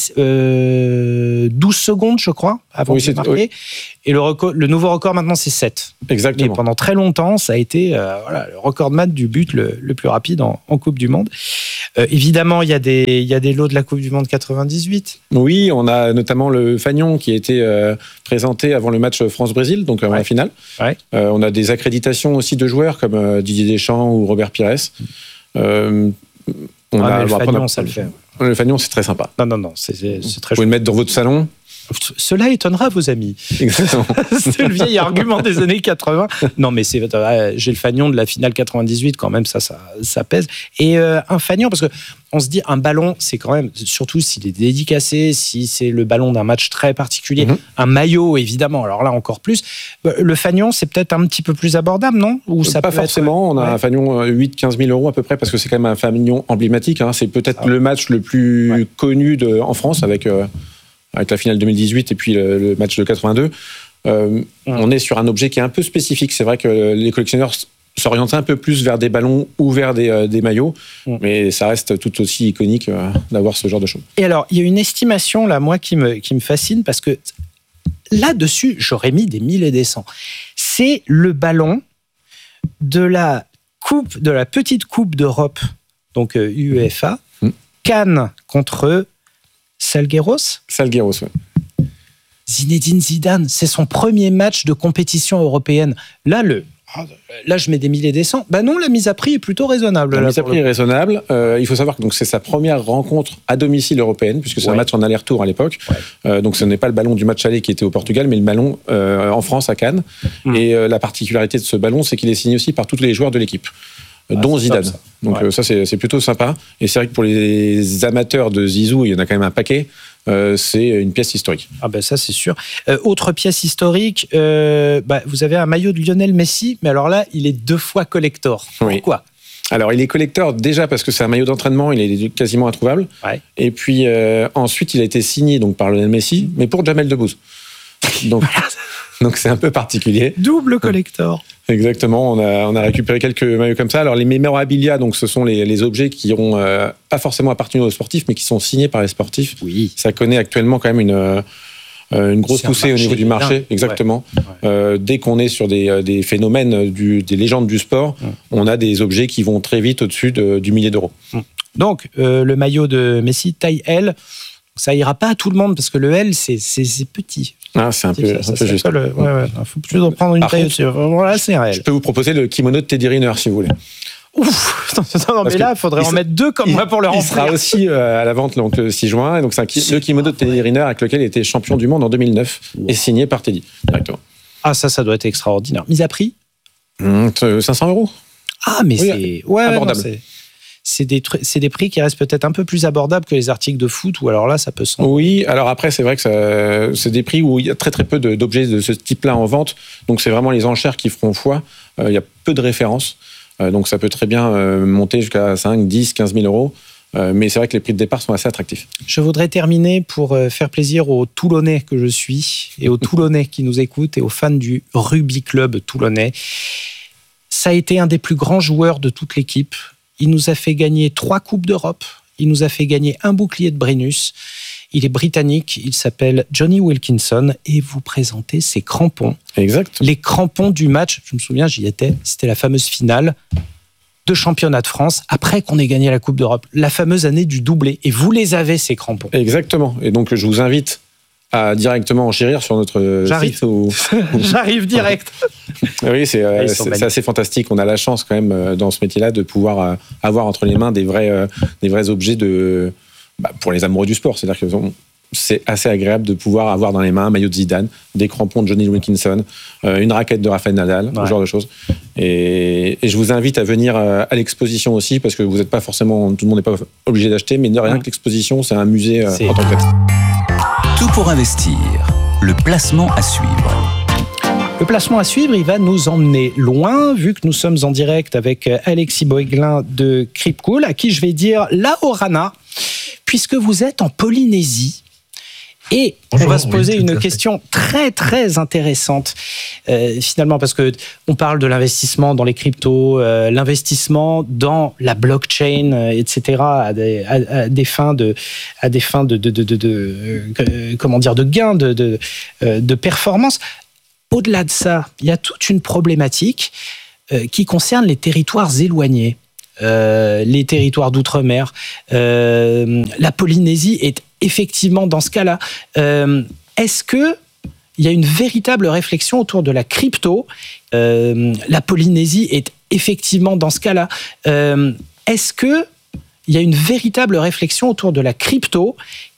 [SPEAKER 9] euh, douze secondes, je crois, avant
[SPEAKER 10] oui,
[SPEAKER 9] de marquer. Oui. Et le, record, le nouveau record maintenant, c'est sept.
[SPEAKER 10] Exactement.
[SPEAKER 9] Et pendant très longtemps, ça a été euh, voilà, le recordman du but le, le plus rapide en, en Coupe du Monde. Euh, évidemment, il y a des, il y a des lots de la Coupe du Monde quatre-vingt-dix-huit.
[SPEAKER 10] Oui, on a notamment le fanion qui a été euh, présenté avant le match France-Brésil, donc avant ouais. la finale.
[SPEAKER 9] Ouais.
[SPEAKER 10] Euh, on a des accréditations aussi de joueurs comme euh, Didier Deschamps ou Robert Pires. Euh,
[SPEAKER 9] on ah, a, le fanion, a, ça le fait.
[SPEAKER 10] Le fanion, c'est très sympa.
[SPEAKER 9] Non, non, non, c'est, c'est, c'est très
[SPEAKER 10] Vous pouvez le mettre dans votre salon.
[SPEAKER 9] Cela étonnera vos amis.
[SPEAKER 10] Exactement.
[SPEAKER 9] C'est le vieil argument des années quatre-vingts. Non, mais c'est, euh, j'ai le fanion de la finale quatre-vingt-dix-huit, quand même, ça, ça, ça pèse. Et euh, un fanion, parce que on se dit, un ballon, c'est quand même, surtout s'il est dédicacé, si c'est le ballon d'un match très particulier, mm-hmm. un maillot, évidemment, alors là, encore plus. Le fanion, c'est peut-être un petit peu plus abordable, non? Ou ça
[SPEAKER 10] Pas
[SPEAKER 9] peut
[SPEAKER 10] forcément.
[SPEAKER 9] Être...
[SPEAKER 10] On a ouais. un fanion huit à quinze mille euros à peu près, parce que c'est quand même un fanion emblématique. Hein. C'est peut-être ah. le match le plus ouais. connu de, en France, avec... Euh, avec la finale deux mille dix-huit et puis le, le match de quatre-vingt-deux, euh, mmh. on est sur un objet qui est un peu spécifique. C'est vrai que les collectionneurs s'orientent un peu plus vers des ballons ou vers des, euh, des maillots, mmh. mais ça reste tout aussi iconique euh, d'avoir ce genre de choses.
[SPEAKER 9] Et alors, il y a une estimation, là, moi, qui me, qui me fascine, parce que là-dessus, j'aurais mis des mille et des cents. C'est le ballon de la coupe, de la petite Coupe d'Europe, donc euh, UEFA, mmh. Cannes contre... Salgueiros
[SPEAKER 10] Salgueiros, oui.
[SPEAKER 9] Zinedine Zidane, c'est son premier match de compétition européenne. Là, le, là je mets des milliers et des cents. Ben non, la mise à prix est plutôt raisonnable.
[SPEAKER 10] La
[SPEAKER 9] là,
[SPEAKER 10] mise à prix le... est raisonnable. Euh, il faut savoir que donc, c'est sa première rencontre à domicile européenne, puisque c'est ouais. un match en aller-retour à l'époque. Ouais. Euh, donc ce n'est pas le ballon du match aller qui était au Portugal, mais le ballon euh, en France, à Cannes. Mmh. Et euh, la particularité de ce ballon, c'est qu'il est signé aussi par tous les joueurs de l'équipe. Ah, dont Zidane. Top, ça. Donc ouais. euh, ça, c'est, c'est plutôt sympa. Et c'est vrai que pour les amateurs de Zizou, il y en a quand même un paquet. Euh, c'est une pièce historique.
[SPEAKER 9] Ah ben ça, c'est sûr. Euh, autre pièce historique, euh, bah, vous avez un maillot de Lionel Messi, mais alors là, il est deux fois collector. Pourquoi ?
[SPEAKER 10] Oui. Alors, il est collector déjà parce que c'est un maillot d'entraînement, il est quasiment introuvable. Ouais. Et puis euh, ensuite, il a été signé donc, par Lionel Messi, mais pour Jamel Debbouze. Donc, donc c'est un peu particulier.
[SPEAKER 9] Double collector.
[SPEAKER 10] Exactement, on a, on a récupéré quelques maillots comme ça. Alors les memorabilia, donc ce sont les, les objets qui n'ont euh, pas forcément appartenu aux sportifs, mais qui sont signés par les sportifs.
[SPEAKER 9] Oui.
[SPEAKER 10] Ça connaît actuellement quand même une, euh, une grosse c'est poussée au niveau du marché. Dingue. Exactement. Ouais. Ouais. Euh, dès qu'on est sur des, des phénomènes, du, des légendes du sport, mmh. on a des objets qui vont très vite au-dessus de, du millier d'euros.
[SPEAKER 9] Mmh. Donc euh, le maillot de Messi, taille L, ça ira pas à tout le monde parce que le L, c'est, c'est, c'est petit.
[SPEAKER 10] Ah, c'est un peu, ça, un peu juste.
[SPEAKER 9] Il ouais, ouais. faut plus en prendre une Par taille au-dessus. Voilà, c'est réel.
[SPEAKER 10] Je peux vous proposer le kimono de Teddy Riner, si vous voulez.
[SPEAKER 9] Ouf, non, non mais là, il faudrait en mettre deux comme il, moi pour le remplir.
[SPEAKER 10] Il sera aussi euh, à la vente donc, le six juin. Et donc, c'est un, le kimono de Teddy Riner avec lequel il était champion du monde en deux mille neuf wow. et signé par Teddy, directement.
[SPEAKER 9] Ah, ça, ça doit être extraordinaire. Mise à prix
[SPEAKER 10] mmh, cinq cents euros.
[SPEAKER 9] Ah, mais oui, c'est... Ouais,
[SPEAKER 10] abordable.
[SPEAKER 9] Non, c'est... C'est des, c'est des prix qui restent peut-être un peu plus abordables que les articles de foot, ou alors là, ça peut se...
[SPEAKER 10] Oui, alors après, c'est vrai que ça, c'est des prix où il y a très très peu de, d'objets de ce type-là en vente, donc c'est vraiment les enchères qui feront foi. Euh, il y a peu de références, euh, donc ça peut très bien euh, monter jusqu'à cinq, dix, quinze mille euros. Euh, mais c'est vrai que les prix de départ sont assez attractifs.
[SPEAKER 9] Je voudrais terminer pour faire plaisir aux Toulonnais que je suis et aux Toulonnais qui nous écoutent et aux fans du rugby club toulonnais. Ça a été un des plus grands joueurs de toute l'équipe. Il nous a fait gagner trois Coupes d'Europe. Il nous a fait gagner un bouclier de Brennus. Il est britannique, il s'appelle Jonny Wilkinson et vous présentez ses crampons.
[SPEAKER 10] Exact.
[SPEAKER 9] Les crampons du match, je me souviens, j'y étais, c'était la fameuse finale de championnat de France après qu'on ait gagné la Coupe d'Europe. La fameuse année du doublé. Et vous les avez, ces crampons.
[SPEAKER 10] Exactement. Et donc, je vous invite à directement enchérir sur notre
[SPEAKER 9] J'arrive.
[SPEAKER 10] site. Ou...
[SPEAKER 9] J'arrive direct.
[SPEAKER 10] Oui, c'est, euh, c'est, c'est assez fantastique. On a la chance quand même euh, dans ce métier-là de pouvoir euh, avoir entre les mains des vrais, euh, des vrais objets de, bah, pour les amoureux du sport. C'est-à-dire que on, c'est assez agréable de pouvoir avoir dans les mains un maillot de Zidane, des crampons de Jonny Wilkinson, euh, une raquette de Rafael Nadal, ouais. Ce genre de choses. Et, et je vous invite à venir à l'exposition aussi, parce que vous n'êtes pas forcément, tout le monde n'est pas obligé d'acheter, mais de rien ouais. que l'exposition, c'est un musée euh, en tant que tel.
[SPEAKER 3] Tout pour investir. Le placement à suivre.
[SPEAKER 9] Le placement à suivre, il va nous emmener loin, vu que nous sommes en direct avec Alexis Boeglin de Crypcool, à qui je vais dire la Orana, puisque vous êtes en Polynésie. Et Bonjour, on va se poser oui, une question très très intéressante euh, finalement, parce que on parle de l'investissement dans les cryptos, euh, l'investissement dans la blockchain, euh, et cetera à des, à, à des fins de à des fins de de de, de, de euh, comment dire de gains de de, euh, de performance. Au-delà de ça, il y a toute une problématique euh, qui concerne les territoires éloignés. Euh, les territoires d'outre-mer. Euh, la Polynésie est effectivement dans ce cas-là. Euh, est-ce que il y a une véritable réflexion autour de la crypto ? euh, La Polynésie est effectivement dans ce cas-là. Euh, est-ce que il y a une véritable réflexion autour de la crypto